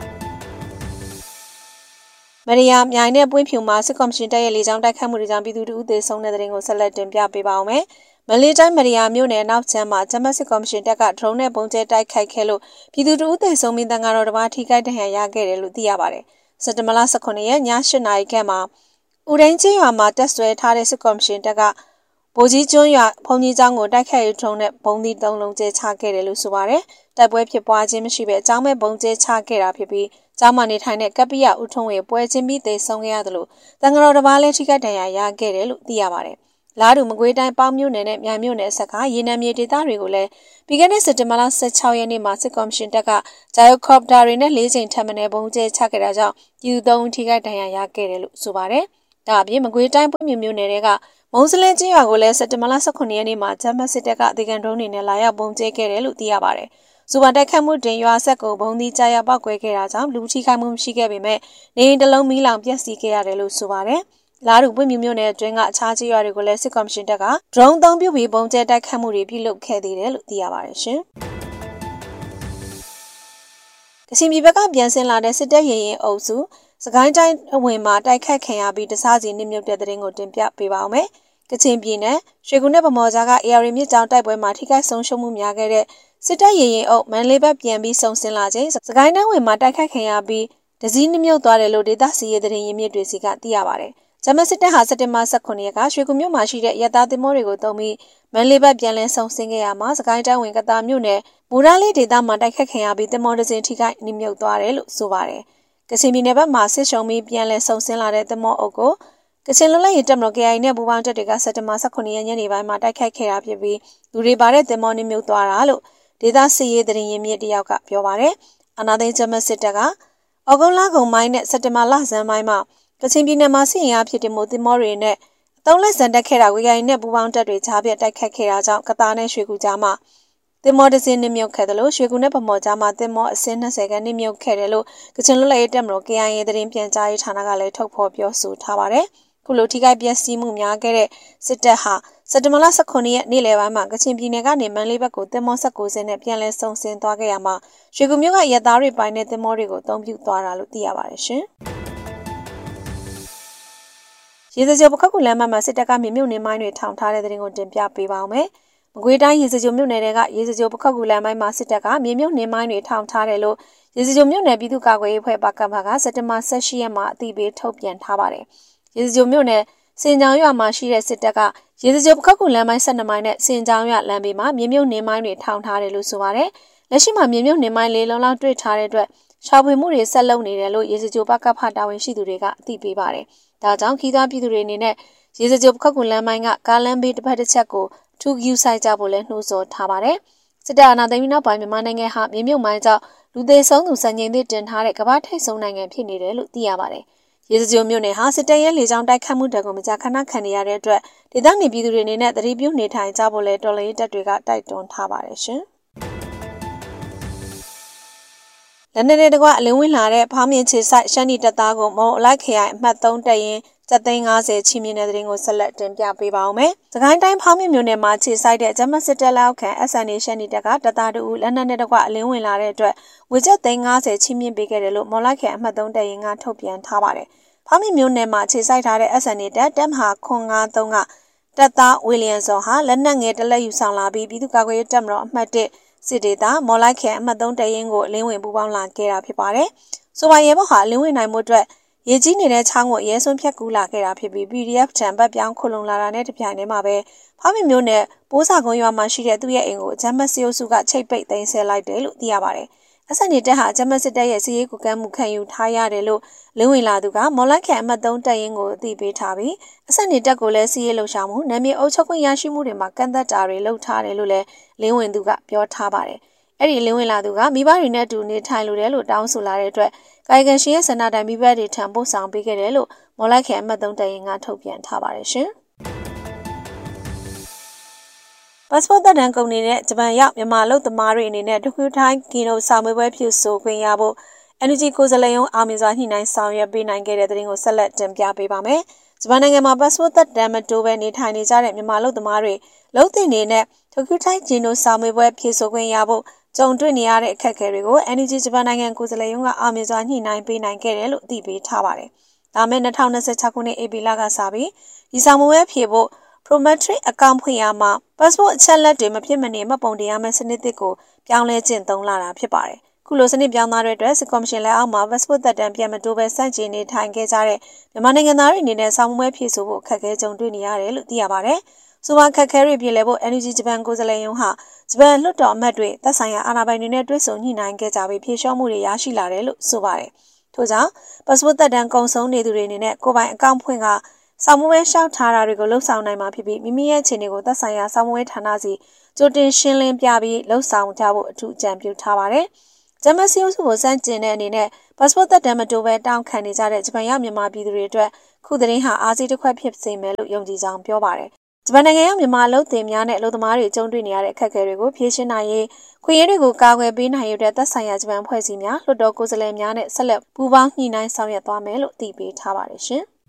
မရီယာမြိုင်နဲ့ပွင့်ဖြူမှာစစ်ကော်မရှင်တပ်ရဲ့လေကြောင်းတိုက်ခိုက်မှုတွေကြောင့်ပြည်သူတို့သေဆုံးတဲ့တဲ့ရင်ကိုဆက်လက်တင်ပြပေးပါအောင်မယ်။မလေးတိုင်းမရီယာမြို့နယ်နောက်ချမ်းမှာဂျမတ်စစ်ကော်မရှင်တပ်ကဒရုန်းနဲ့ပုံကျဲတိုက်ခိုက်ခဲ့လို့ပြည်သူတို့သေဆုံးပြီးတန်ဃာတော်တစ်ပါးထိခိုက်ဒဏ်ရာရခဲ့တယ်လို့သိရပါတယ်။စက်တင်ဘာလ18ရက်ည8:00နာရီခန့်မှာဦးရင်းချင်းရွာမှာတက်ဆွဲထားတဲ့စစ်ကော်မရှင်တပ်ကဗိုလ်ကြီးကျွန်းရွာဘုံကြီးကျောင်းကိုတိုက်ခိုက်ရေးဒရုန်းနဲ့ဘုံသီး3လုံးကျဲချခဲ့တယ်လို့ဆိုပါတယ်။တိုက်ပွဲဖြစ်ပွားခြင်းမရှိဘဲအကြောင်းမဲ့ဘုံကျဲချခဲ့တာဖြစ်ပြီးကျောင်းမှာနေထိုင်တဲ့ကပ္ပိယဦးထွန်းဝေပွဲချင်းပြီးသေဆုံးခဲ့ရတယ်လို့တန်ဃာတော်တစ်ပါးလည်းထိခိုက်ဒဏ်ရာရခဲ့တယ်လို့သိရပါတယ်။လာတူမကွေးတိုင်းပေါင်းမြို့နယ်နဲ့မြိုင်မြို့နယ်အဆက်ကရေနံမြေဒေသတွေကိုလည်းပြီးခဲ့တဲ့စက်တင်ဘာလ16ရက်နေ့မှာစစ်ကော်မရှင်တပ်ကဂျိုင်ကော်ပတာတွေနဲ့4ချိန်ထပ်မံဘုံကျဲချခဲ့တာကြောင့်ပြည်သူ3ဦးထိခိုက်ဒဏ်ရာရခဲ့တယ်လို့ဆိုပါတယ်။ဒါအပြင်မကွေးတိုင်းပွင့်မြို့နယ်တွေကမုံစလင်းချင်းရွာကိုလည်းစက်တင်ဘာလ18ရက်နေ့မှာဂျမတ်စစ်တပ်ကအသေးခံဒရုန်းတွေနဲ့လာရောက်ဘုံကျဲခဲ့တယ်လို့သိရပါတယ်။စူပါတိုက်ခတ်မှုတင်ရွာဆက်ကိုဘုံသီးကြားရောက်ပောက်ကွဲခဲ့တာကြောင့်လူထိခိုက်မှုမရှိခဲ့ပေမဲ့နေအိမ်တစ်လုံးမီးလောင်ပျက်စီးခဲ့ရတယ်လို့ဆိုပါတယ်။လာတူပွင့်မြို့နယ်အတွင်းကအခြားကျေးရွာတွေကိုလည်းစစ်ကော်မရှင်တပ်ကဒရုန်းသုံးပြုပြီးဘုံကျဲတိုက်ခတ်မှုတွေပြုလုပ်ခဲ့သေးတယ်လို့သိရပါတယ်ရှင်။ကချင်ပြည်ဘက်ကပြန်ဆင်းလာတဲ့စစ်တပ်ရင်ရင်အုပ်စုစကိုင်းတိုင်းအဝင်မှာတိုက်ခတ်ခံရပြီးတစားစီနစ်မြုပ်တဲ့တဲ့ရင်ကိုတင်ပြပေးပါအောင်မယ်။ကချင်ပြည်နယ်ရွှေကူနဲ့ဗမော်ကြားက AR မြစ်ကြောင်းတိုက်ပွဲမှာထိခိုက်ဆုံးရှုံးမှုများခဲ့တဲ့စစ်တပ်ရင်ရင်အုပ်မန်လေးဘက်ပြန်ပြီးစုံစင်းလာခြင်းစကိုင်းတိုင်းဝင်မှာတိုက်ခတ်ခံရပြီးတစည်းနစ်မြုပ်သွားတယ်လို့ဒေသစီရေးတဲ့ရင်မြစ်တွေစီကသိရပါတယ်။ဂျမတ်စစ်တပ်ဟာစက်တင်ဘာ18ရက်ကရွှေကူမြို့မှာရှိတဲ့ရသားသင်္ဘောတွေကိုတုံးပြီးမန်လေးဘက်ပြန်လည်စုံစင်းခဲ့ရမှာစကိုင်းတိုင်းဝင်ကတာမြို့နယ်မူရလေးဒေသမှာတိုက်ခတ်ခံရပြီးသင်္ဘောတစ်စင်းထိခိုက်နစ်မြုပ်သွားတယ်လို့ဆိုပါတယ်။ကချင်ပြည်နယ်ဘက်မှာစစ်ရှုံပြီးပြန်လည်စုံစင်းလာတဲ့သင်္ဘောအုပ်ကိုကချင်လွတ်လပ်ရေးတပ်မတော် KIA နဲ့ပူးပေါင်းတပ်တွေကစက်တင်ဘာ18ရက်ညနေပိုင်းမှာတိုက်ခိုက်ခဲ့တာဖြစ်ပြီးလူတွေပါတဲ့သင်္ဘောနစ်မြုပ်သွားတာလို့ဒေသစစ်ရေးသတင်းရင်းမြစ်တယောက်ကပြောပါတယ်။အာနာသိန်းဂျမတ်စစ်တပ်ကဩဂုတ်လကုန်ပိုင်းနဲ့စက်တင်ဘာလဆန်းပိုင်းမှာကချင်ပြည်နယ်မှာစစ်ရင်အားဖြစ်တဲ့မိုးသင်္ဘောတွေနဲ့အသုံးလက်စံတက်ခဲ့တာ KIA နဲ့ပူးပေါင်းတပ်တွေကြားပြတ်တိုက်ခတ်ခဲ့တာကြောင့်ကတာနဲ့ရွှေကူကြားမှာသင်္ဘောတစ်စင်းနစ်မြုပ်ခဲ့တယ်လို့ရွှေကူနဲ့ဗမော်ကြားမှာသင်္ဘောအစင်း20ခန်းနစ်မြုပ်ခဲ့တယ်လို့ကချင်လွတ်လပ်ရေးတပ်မတော် KIA သတင်းပြန်ကြားရေးဌာနကလည်းထုတ်ဖော်ပြောဆိုထားပါတယ်။ခုလိုထိခိုက်ပျက်စီးမှုများခဲ့တဲ့စစ်တပ်ဟာစက်တင်ဘာလ18ရက်နေ့လယ်ပိုင်းမှာကချင်ပြည်နယ်ကနေမန်လေးဘက်ကိုသင်္ဘော19စင်းနဲ့ပြန်လည်ဆုံဆင်းသွားခဲ့ရမှာရွှေကူမြို့ကရဲသားတွေပိုင်တဲ့သင်္ဘောတွေကိုအသုံးပြုသွားတာလို့သိရပါတယ်ရှင်။ရေစကြိုပခောက်ကူလမ်းမှာစစ်တပ်ကမြေမြုပ်နေမိုင်းတွေထောင်ထားတဲ့တဲ့ရင်ကိုတင်ပြပေးပါောင်းမယ်။ကွေးတိုင်းရေစကြိုမြို့နယ်ကရေစကြိုပခောက်ကူလမ်းပိုင်းမှာစစ်တပ်ကမြေမြုပ်နှင်းမိုင်းတွေထောင်ထားတယ်လို့ရေစကြိုမြို့နယ်ပြည်သူ့ကာကွယ်ရေးအဖွဲ့ပကဖကစက်တင်ဘာ18ရက်မှာအသိပေးထုတ်ပြန်ထားပါတယ်။ရေစကြိုမြို့နယ်စင်ကြောင်ရွာမှာရှိတဲ့စစ်တပ်ကရေစကြိုပခောက်ကူလမ်းပိုင်း12မိုင်နဲ့စင်ကြောင်ရွာလမ်းဘေးမှာမြေမြုပ်နှင်းမိုင်းတွေထောင်ထားတယ်လို့ဆိုပါတယ်။လက်ရှိမှာမြေမြုပ်နှင်းမိုင်း၄လုံးလောက်တွေ့ထားတဲ့အတွက်ရှာဖွေမှုတွေဆက်လုပ်နေတယ်လို့ရေစကြိုပကဖတာဝန်ရှိသူတွေကအသိပေးပါတယ်။ဒါကြောင့်ခီးသွွားပြည်သူတွေအနေနဲ့ရေစကြိုပခောက်ကူလမ်းပိုင်းကကားလမ်းဘေးတစ်ဖက်တစ်ချက်ကိုထူးယူဆိုင်ကြဖို့လည်းနှိုးဆော်ထားပါတယ်။စစ်တပ်အာဏာသိမ်းပြီးနောက်ပိုင်းမြန်မာနိုင်ငံဟာမြေမြုပ်မိုင်းကြောင့်လူသေဆုံးသူစံချိန်သစ်တင်ထားတဲ့ကမ္ဘာထိပ်ဆုံးနိုင်ငံဖြစ်နေတယ်လို့သိရပါတယ်။ရေစကြိုမြို့နယ်ဟာစစ်တပ်ရဲ့လေကြောင်းတိုက်ခတ်မှုတံကိုမကြာခဏခံနေရတဲ့အတွက်ဒေသနေပြည်သူတွေအနေနဲ့သတိပြုနေထိုင်ကြဖို့လည်းတော်လှန်ရေးတပ်တွေကတိုက်တွန်းထားပါတယ်ရှင်။လက်နက်တွေတကွအလင်းဝင်လာတဲ့ဖောင်းမြင့်ချေဆိုင်ရှမ်းနီတပ်သားကိုမုံအလိုက်ခရိုင်အမှတ်3တပ်ရင်း750ချီမြင့်တဲ့တဲ့ရင်ကိုဆက်လက်တင်ပြပေးပါအောင်မယ်။စကိုင်းတိုင်းဖောင်းမြင့်မြို့နယ်မှာခြေဆိုင်တဲ့ဂျမတ်စစ်တပ်လက်အောက်ခံ SNA ရှမ်းနီတပ်ကတပ်သားတို့လက်နက်နဲ့တကွအလင်းဝင်လာတဲ့အတွက်ငွေကျပ်350ချီမြင့်ပေးခဲ့တယ်လို့မော်လိုက်ခရိုင်အမှတ်3တပ်ရင်းကထုတ်ပြန်ထားပါတယ်။ဖောင်းမြင့်မြို့နယ်မှာခြေဆိုင်ထားတဲ့ SNA တပ်မဟာ953ကတပ်သားဝီလီယံစောဟာလက်နက်ငယ်တစ်လက်ယူဆောင်လာပြီးပြည်သူ့ကာကွယ်ရေးတပ်မတော်အမှတ်1စစ်ဒေသမော်လိုက်ခရိုင်အမှတ်3တပ်ရင်းကိုအလင်းဝင်ပူးပေါင်းလာခဲ့တာဖြစ်ပါတယ်။ဆိုပါရဲဘော်ဟာအလင်းဝင်နိုင်မှုအတွက်ရေကြီးနေတဲ့ချောင်းကိုရဲစွန်းဖြတ်ကူးလာခဲ့တာဖြစ်ပြီး PDF တံပတ်ပြောင်းခုလုံလာတာနဲ့တပြိုင်တည်းမှာပဲဖောင်းမြင့်မြို့နယ်ပိုးစာကုန်းရွာမှာရှိတဲ့သူ့ရဲ့အိမ်ကိုဂျမတ်စီအိုစုကချိတ်ပိတ်သိမ်းဆည်းလိုက်တယ်လို့သိရပါတယ်။SNA တပ်ဟာဂျမတ်စစ်တပ်ရဲ့စီးရေးကူကမ်းမှုခံယူထားရတယ်လို့လင်းဝင်လာသူကမော်လိုက်ခရိုင်အမှတ်3တပ်ရင်းကိုအသိပေးထားပြီးSNA တပ်ကိုလည်းစီးရေးလှုပ်ရှားမှုနာမည်အုပ်ချုပ်ခွင့်ရရှိမှုတွေမှာကန့်သက်တာတွေလုပ်ထားတယ်လို့လည်းလင်းဝင်သူကပြောထားပါတယ်။အဲ့ဒီလင်းဝင်လာသူကမိဘတွေနဲ့အတူနေထိုင်လိုတယ်လို့တောင်းဆိုလာတဲ့အတွက်ကာယကံရှင်ရဲ့ဆန္ဒတိုင်းမိဘတွေထံပို့ဆောင်ပေးခဲ့တယ်လို့မော်လိုက်ခရိုင်အမှတ်3တပ်ရင်းကထုတ်ပြန်ထားပါတယ်ရှင်။ပတ်စပို့သက်တမ်းကုန်နေတဲ့ဂျပန်ရောက်မြန်မာလူသမားတွေအနေနဲ့တခုထိုင်းကီနိုစာမွေးပွဲပြုဆိုခွင့်ရဖို့ NUG ကိုယ်စားလှယ်ရုံးအောင်မြင်စွာညှိနှိုင်းဆောင်ရွက်ပေးနိုင်ခဲ့တဲ့တဲ့ရင်ကိုဆက်လက်တင်ပြပေးပါမယ်။ဂျပန်နိုင်ငံမှာပတ်စပို့သက်တမ်းမတိုးဘဲနေထိုင်နေကြတဲ့မြန်မာလူသမားတွေလုံသင်နေတဲ့တခုထိုင်းကီနိုစာမွေးပွဲပြုဆိုခွင့်ရဖို့ကြုံတွေ့နေရတဲ့အခက်အခဲတွေကို NUG ဂျပန်နိုင်ငံကိုယ်စားလှယ်ရုံးကအောင်မြင်စွာညှိနှိုင်းပေးနိုင်ခဲ့တယ်လို့အသိပေးထားပါတယ်။ဒါမဲ့2026ခုနှစ်ဧပြီလကစပြီးဒီစာမွေးပွဲဖြည့်ဖို့ Prometric အကောင့်ဖွင့်ရမှာ passport အချက်လက်တွေမဖြစ်မနေမှတ်ပုံတင်ရမယ့်စနစ်သစ်ကိုပြောင်းလဲကျင့်သုံးလာတာဖြစ်ပါတယ်။ခုလိုစနစ်ပြောင်းသားတဲ့အတွက်စစ်ကော်မရှင်လက်အောက်မှာ passport သက်တမ်းပြန်မတိုးပဲစန့်ကျင်နေထိုင်ခဲ့ကြတဲ့မြန်မာနိုင်ငံသားတွေအနေနဲ့စာမွေးပွဲဖြည့်ဆို့ဖို့အခက်အခဲကြုံတွေ့နေရတယ်လို့သိရပါတယ်။ဆိုပါခက်ခဲတွေပြည်လဲဖို့ NUG ဂျပန်ကိုယ်စားလှယ်ရုံးဟာဂျပန်လွှတ်တော်အမတ်တွေသက်ဆိုင်ရာအာဏာပိုင်တွေနဲ့တွေ့ဆုံညှိနှိုင်းခဲ့ကြပြီးဖြေလျှော့မှုတွေရရှိလာတယ်လို့ဆိုပါတယ်။ထို့ကြောင့် passport သက်တမ်းကုန်ဆုံးနေသူတွေအနေနဲ့ကိုယ်ပိုင်အကောင့်ဖွင့်ကစာမွေးပွဲရှောက်ထားတာတွေကိုလှုပ်ဆောင်နိုင်မှာဖြစ်ပြီးမိမိရဲ့အခြေအနေကိုသက်ဆိုင်ရာစာမွေးပွဲဌာနစီကြိုတင်ရှင်းလင်းပြပြီးလှုပ်ဆောင်ကြဖို့အထူးအကြံပြုထားပါတယ်။ဂျမတ်စီအိုစုကိုစန့်ကျင်တဲ့အနေနဲ့ passport သက်တမ်းမတိုးပဲတောင်းခံနေကြတဲ့ဂျပန်ရောက်မြန်မာပြည်သူတွေအတွက်ခုသတင်းဟာအားစီးတစ်ခွက်ဖြစ်စေမယ်လို့ယုံကြည်ကြောင်းပြောပါတယ်။ဂျပန်နိုင်ငံရောက်မြန်မာအလုပ်သင်များနဲ့အလုပ်သမားတွေကြုံတွေ့နေရတဲ့အခက်အခဲတွေကိုဖြေရှင်းနိုင်ရေးခွင့်ရတွေကိုကာကွယ်ပေးနိုင်ရေးအတွက်သက်ဆိုင်ရာဂျပန်ဖွဲ့စည်းများလွှတ်တော်ကိုယ်စားလှယ်များနဲ့ဆက်လက်ပူးပေါင်းညှိနှိုင်းဆောင်ရွက်သွားမယ်လို့အသိပေးထားပါတယ်ရှင်။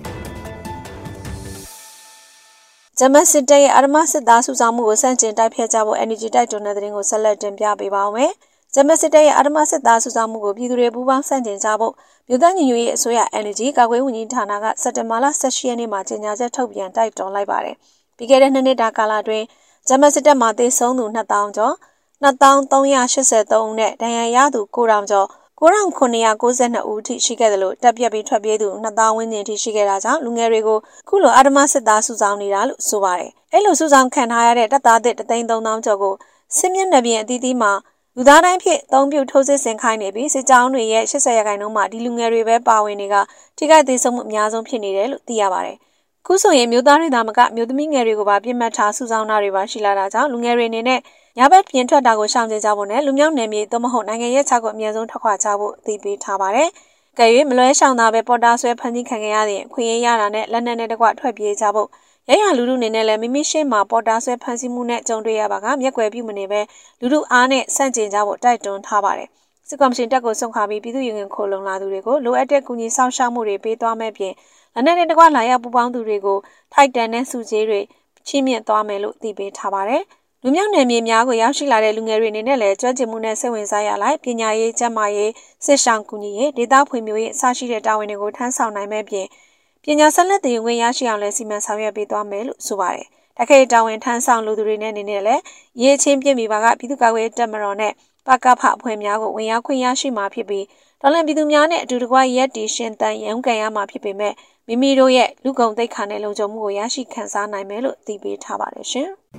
ဂျမတ်စစ်တပ်ရဲ့အာရမစစ်သားစုဆောင်မှုကိုစန့်ကျင်တိုက်ဖျက်ကြဖို့ NUG တိုက်တွန်းတဲ့သတင်းကိုဆက်လက်တင်ပြပေးပါောင်းမယ်။ဂျမတ်စစ်တပ်ရဲ့အာရမစစ်သားစုဆောင်မှုကိုပြည်သူတွေပူးပေါင်းစန့်ကျင်ကြဖို့မြို့သားညီညွတ်ရေးအစိုးရ NUG ကာကွယ်ဝန်ကြီးဌာနကစက်တင်ဘာလ18ရက်နေ့မှာကြေညာချက်ထုတ်ပြန်တိုက်တွန်းလိုက်ပါတယ်။ပြီးခဲ့တဲ့2နှစ်တာကာလအတွင်းဂျမတ်စစ်တပ်မှာသေဆုံးသူ2000ကျော်2383ဦးနဲ့ဒဏ်ရာရသူ9000ကျော်9992ဦးထိရှိခဲ့တယ်လို့တပ်ပြက်ပြီးထွက်ပြေးသူ2000ဝန်းကျင်ထိရှိခဲ့တာကြောင့်လူငယ်တွေကိုခုလိုအာရမစစ်သားစုဆောင်နေတာလို့ဆိုပါတယ်။အဲ့လိုစုဆောင်ခံထားရတဲ့တပ်သားသစ်33000ကျော်ကိုစစ်မျက်နှာပြင်အသီးသီးမှာလူသားတိုင်းဖြစ်အသုံးပြုထိုးစစ်ဆင်ခိုင်းနေပြီးစစ်ကြောင်းတွေရဲ့80%မှာဒီလူငယ်တွေပဲပါဝင်နေကထိခိုက်သေးဆုံးမှုအများဆုံးဖြစ်နေတယ်လို့သိရပါတယ်။ခုဆိုရင်မျိုးသားတွေသာမကမျိုးသမီးငယ်တွေကိုပါပြစ်မှတ်ထားစုဆောင်တာတွေပါရှိလာတာကြောင့်လူငယ်တွေအနေနဲ့ညဘက်ပြင်ထွက်တာကိုရှောင်ကျဉ်ကြဖို့နဲ့လူမျိုးနယ်မြေသို့မဟုတ်နိုင်ငံရဲ့ခြောက်ကိုအမြဲဆုံးထွက်ခွာကြဖို့အသိပေးထားပါတယ်။ကဲ၍မလွဲရှောင်တာပဲပေါ်တာဆွဲဖန်တီးခံရတဲ့ခွင့်ရရတာနဲ့လက်နက်နဲ့တကွထွက်ပြေးကြဖို့ရရလူလူအနေနဲ့လည်းမိမိရှင်းမှာပေါ်တာဆွဲဖန်ဆီးမှုနဲ့ကြုံတွေ့ရပါကမျက်ကွယ်ပြုမနေပဲလူလူအားနဲ့ဆန့်ကျင်ကြဖို့တိုက်တွန်းထားပါတယ်။စစ်ကော်မရှင်တပ်ကိုဆုံးခါပြီးပြည်သူ့ရင်ဝင်ခိုလုံလာသူတွေကိုလိုအပ်တဲ့ကူညီဆောင်ရှောက်မှုတွေပေးသွားမဲ့ပြင်လက်နက်နဲ့တကွလာရောက်ပူပေါင်းသူတွေကိုထိုက်တန်တဲ့စုစည်းတွေချီးမြှင့်သွားမယ်လို့သိပေးထားပါတယ်။လူမျိုးနယ်မြေများကိုရောက်ရှိလာတဲ့လူငယ်တွေအနေနဲ့လည်းကျွမ်းကျင်မှုနဲ့စိတ်ဝင်စားရလိုက်ပညာရေးကျန်းမာရေးစစ်ဆောင်ကူညီရေးဒေသဖွံ့ဖြိုးရေးအစရှိတဲ့တာဝန်တွေကိုထမ်းဆောင်နိုင်မဲ့ပြင်ပညာဆက်လက်သင်ယူခွင့်ရရှိအောင်လည်းစီမံဆောင်ရွက်ပေးသွားမယ်လို့ဆိုပါတယ်တခဲတောင်းဝင်ထမ်းဆောင်လူသူတွေနဲ့နေနဲ့လည်းရေးချင်းပြစ်မိပါကပြည်သူ့ကာကွယ်တပ်မတော်နဲ့ပကဖအဖွဲ့များကိုဝင်ရောက်ခွင့်ရရှိမှာဖြစ်ပြီးတော်လှန်ပြည်သူများနဲ့အတူတကွရက်တီရှင်တန်ရုံးကန်ရမှာဖြစ်ပေမဲ့မိမိတို့ရဲ့လူကုန်သိက္ခာနဲ့လုံခြုံမှုကိုရရှိခံစားနိုင်မယ်လို့သိပေးထားပါတယ်ရှင်။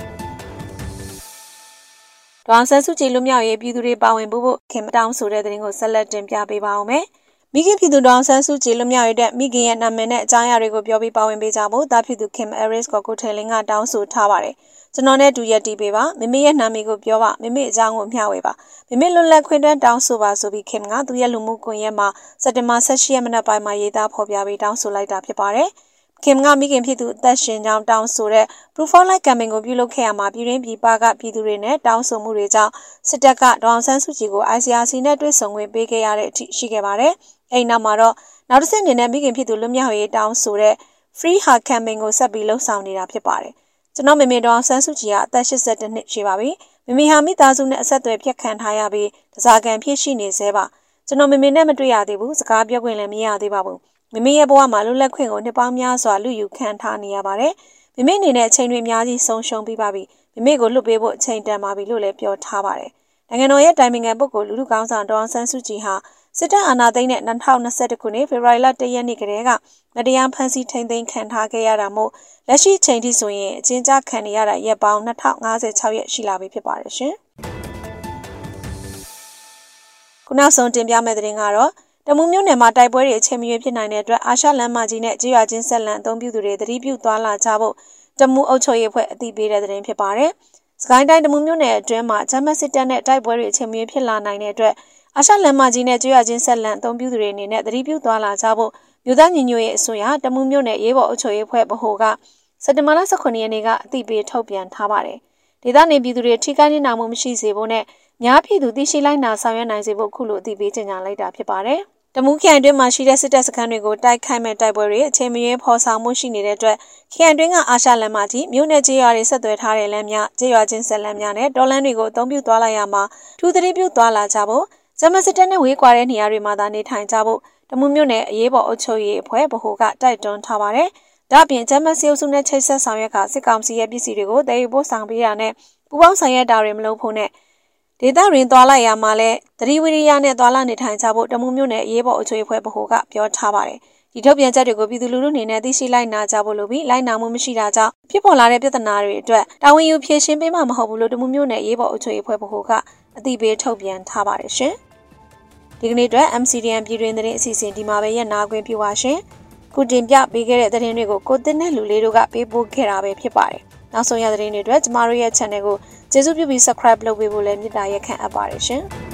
ဒေါ်အောင်ဆန်းစုကြည်လူမျိုးရေးပြည်သူတွေပါဝင်ဖို့ခင်မတောင်းဆိုတဲ့တဲ့ရင်ကိုဆက်လက်တင်ပြပေးပါအောင်မယ်။မိခင်ပြည်သူဒေါ်အောင်ဆန်းစုကြည်လူမျိုးရေးတဲ့မိခင်ရဲ့နာမည်နဲ့အကြောင်းအရာတွေကိုပြောပြီးပါဝင်ပေးကြဖို့တာဖြစ်သူခင်အဲရစ်ကိုထယ်လင်းကတောင်းဆိုထားပါတယ်။ကျွန်တော်နဲ့တူရက်တီပေးပါမိမိရဲ့နာမည်ကိုပြောပါမိမိအကြောင်းကိုမျှဝေပါမိမိလွတ်လပ်ခွင့်တောင်းဆိုပါဆိုပြီးခင်ကသူရဲ့လူမှုကွန်ရက်မှာစက်တင်ဘာ18ရက်မနက်ပိုင်းမှာရေးသားဖော်ပြပြီးတောင်းဆိုလိုက်တာဖြစ်ပါတယ်။ခင်ကမိခင်ဖြစ်သူအသက်ရှင်ကြောင်းတောင်းဆိုတဲ့ Proof of Life campaign ကိုပြုလုပ်ခဲ့ရမှာပြည်တွင်းပြည်ပကပြည်သူတွေနဲ့တောင်းဆိုမှုတွေကြောင့်စစ်တပ်ကဒေါ်အောင်ဆန်းစုကြည်ကို ICRC နဲ့တွေ့ဆုံခွင့်ပေးခဲ့ရတဲ့အထိရှိခဲ့ပါတယ်။အဲဒီနောက်မှာတော့နောက်တစ်ဆင့်အနေနဲ့မိခင်ဖြစ်သူလွတ်မြောက်ရေးတောင်းဆိုတဲ့ Free Her campaign ကိုဆက်ပြီးလှုပ်ဆောင်နေတာဖြစ်ပါတယ်။ကျွန်တော်မေမေဒေါ်အောင်ဆန်းစုကြည်ကအသက်82နှစ်ရှိပါပြီ။မေမေဟာမိသားစုနဲ့အဆက်အသွယ်ဖြတ်ခံထားရပြီးတစားကန်ဖြစ်ရှိနေသေးပါ။ကျွန်တော်မေမေနဲ့မတွေ့ရသေးဘူးစကားပြောခွင့်လည်းမရသေးပါဘူး။မိမိရဲ့ဘဝမှာလွတ်လပ်ခွင့်ကိုနှစ်ပေါင်းများစွာလူယူခံထားနေရပါတယ်။မိမိအနေနဲ့အချိန်တွေအများကြီးဆုံးရှုံးပြီးပါပြီ။မိမိကိုလွတ်ပေးဖို့အချိန်တန်ပါပြီလို့လည်းပြောထားပါတယ်။နိုင်ငံတော်ရဲ့တိုင်ပင်ခံပုဂ္ဂိုလ်လူထုကောင်းဆောင်ဒေါ်အောင်ဆန်းစုကြည်ဟာစစ်တပ်အာဏာသိမ်းတဲ့2021ခုနှစ်ဖေဖော်ဝါရီလ1ရက်နေ့ကတည်းကမတရားဖမ်းဆီးထိန်းသိမ်းခံထားခဲ့ရတာမို့လက်ရှိချိန်ထိဆိုရင်အကျဉ်းချခံနေရတာရက်ပေါင်း2056ရက်ရှိလာပြီဖြစ်ပါတယ်ရှင်။ခုနောက်ဆုံးတင်ပြမယ့်သတင်းကတော့တမူးမြို့နယ်မှာတိုက်ပွဲတွေအချိန်မရွေးဖြစ်နိုင်တဲ့အတွက်အာရှလမ်းမကြီးနဲ့ကြေးရွာချင်းဆက်လန်အသုံးပြုသူတွေသတိပြုသွားလာကြဖို့တမူးအုပ်ချုပ်ရေးအဖွဲ့အသိပေးတဲ့သတင်းဖြစ်ပါတယ်။စကိုင်းတိုင်းတမူးမြို့နယ်အတွင်းမှာဂျမတ်စစ်တပ်နဲ့တိုက်ပွဲတွေအချိန်မရွေးဖြစ်လာနိုင်တဲ့အတွက်အာရှလမ်းမကြီးနဲ့ကြေးရွာချင်းဆက်လန်အသုံးပြုသူတွေအနေနဲ့သတိပြုသွားလာကြဖို့မြို့သားညီညွတ်ရေးအစိုးရတမူးမြို့နယ်ရေးပေါ်အုပ်ချုပ်ရေးအဖွဲ့ဗဟိုကစက်တင်ဘာလ18ရက်နေ့ကအသိပေးထုတ်ပြန်ထားပါတယ်။ဒေသနေပြည်သူတွေထိခိုက်နေတာမရှိစေဖို့နဲ့များပြည်သူသိရှိလိုက်နာဆောင်ရွက်နိုင်စေဖို့ခုလိုအသိပေးကြေညာလိုက်တာဖြစ်ပါတယ်။တမူးခရိုင်တွင်းမှာရှိတဲ့စစ်တပ်စခန်းတွေကိုတိုက်ခိုက်မဲ့တိုက်ပွဲတွေအချိန်မရွေးဖော်ဆောင်မှုရှိနေတဲ့အတွက်ခရိုင်တွင်းကအာရှလမ်းမကြီးမြို့နယ်ကြေးရွာတွေဆက်သွယ်ထားတဲ့လမ်းများကြေးရွာချင်းဆက်လမ်းများနဲ့တော်လမ်းတွေကိုအသုံးပြုသွားလိုက်ရမှာထူးသတိပြုသွားလာကြဖို့ဂျမစစ်တပ်နဲ့ဝေးကွာတဲ့နေရာတွေမှာသာနေထိုင်ကြဖို့တမူးမြို့နယ်အရေးပေါ်အုပ်ချုပ်ရေးအဖွဲ့ဗဟိုကတိုက်တွန်းထားပါတယ်။ဒါ့အပြင်ဂျမစီအုပ်စုနဲ့ချိတ်ဆက်ဆောင်ရွက်ကစစ်ကောင်စီရဲ့ပစ္စည်းတွေကိုတည်ယူပို့ဆောင်ပေးတာနဲ့ပူးပေါင်းဆောင်ရွက်တာတွေမလုပ်ဖို့နဲ့ဒေသရင်းသွားလိုက်ရမှာလဲသတိဝိရိယနဲ့သွားလာနေထိုင်ကြဖို့တမူးမြို့နယ်အရေးပေါ်အုပ်ချုပ်ရေးအဖွဲ့ဗဟိုကပြောထားပါတယ်။ဒီထုတ်ပြန်ချက်တွေကိုပြည်သူလူထုအနေနဲ့သိရှိလိုက်နာကြဖို့လိုပြီးလိုက်နာမှုမရှိတာကြောင့်ဖြစ်ပေါ်လာတဲ့ပြဿနာတွေအတွက်တာဝန်ယူဖြေရှင်းပေးမှာမဟုတ်ဘူးလို့တမူးမြို့နယ်အရေးပေါ်အုပ်ချုပ်ရေးအဖွဲ့ဗဟိုကအသိပေးထုတ်ပြန်ထားပါတယ်ရှင်။ဒီကနေ့အတွက် MCDN ပြည်တွင်သတင်းအစီအစဉ်ဒီမှာပဲရက်နာခွင့်ပြုပါရှင်။ခုတင်ပြပေးခဲ့တဲ့သတင်းတွေကိုကိုတင်နဲ့လူလေးတို့ကပေးပို့ခဲ့တာပဲဖြစ်ပါတယ်။နောက်ဆုံးရသတင်းတွေအတွက်ကျမတို့ရဲ့ channel ကိုကျေးဇူးပြုပြီး subscribe လုပ်ပေးဖို့လည်းမေတ္တာရက်ခံအပ်ပါတယ်ရှင်။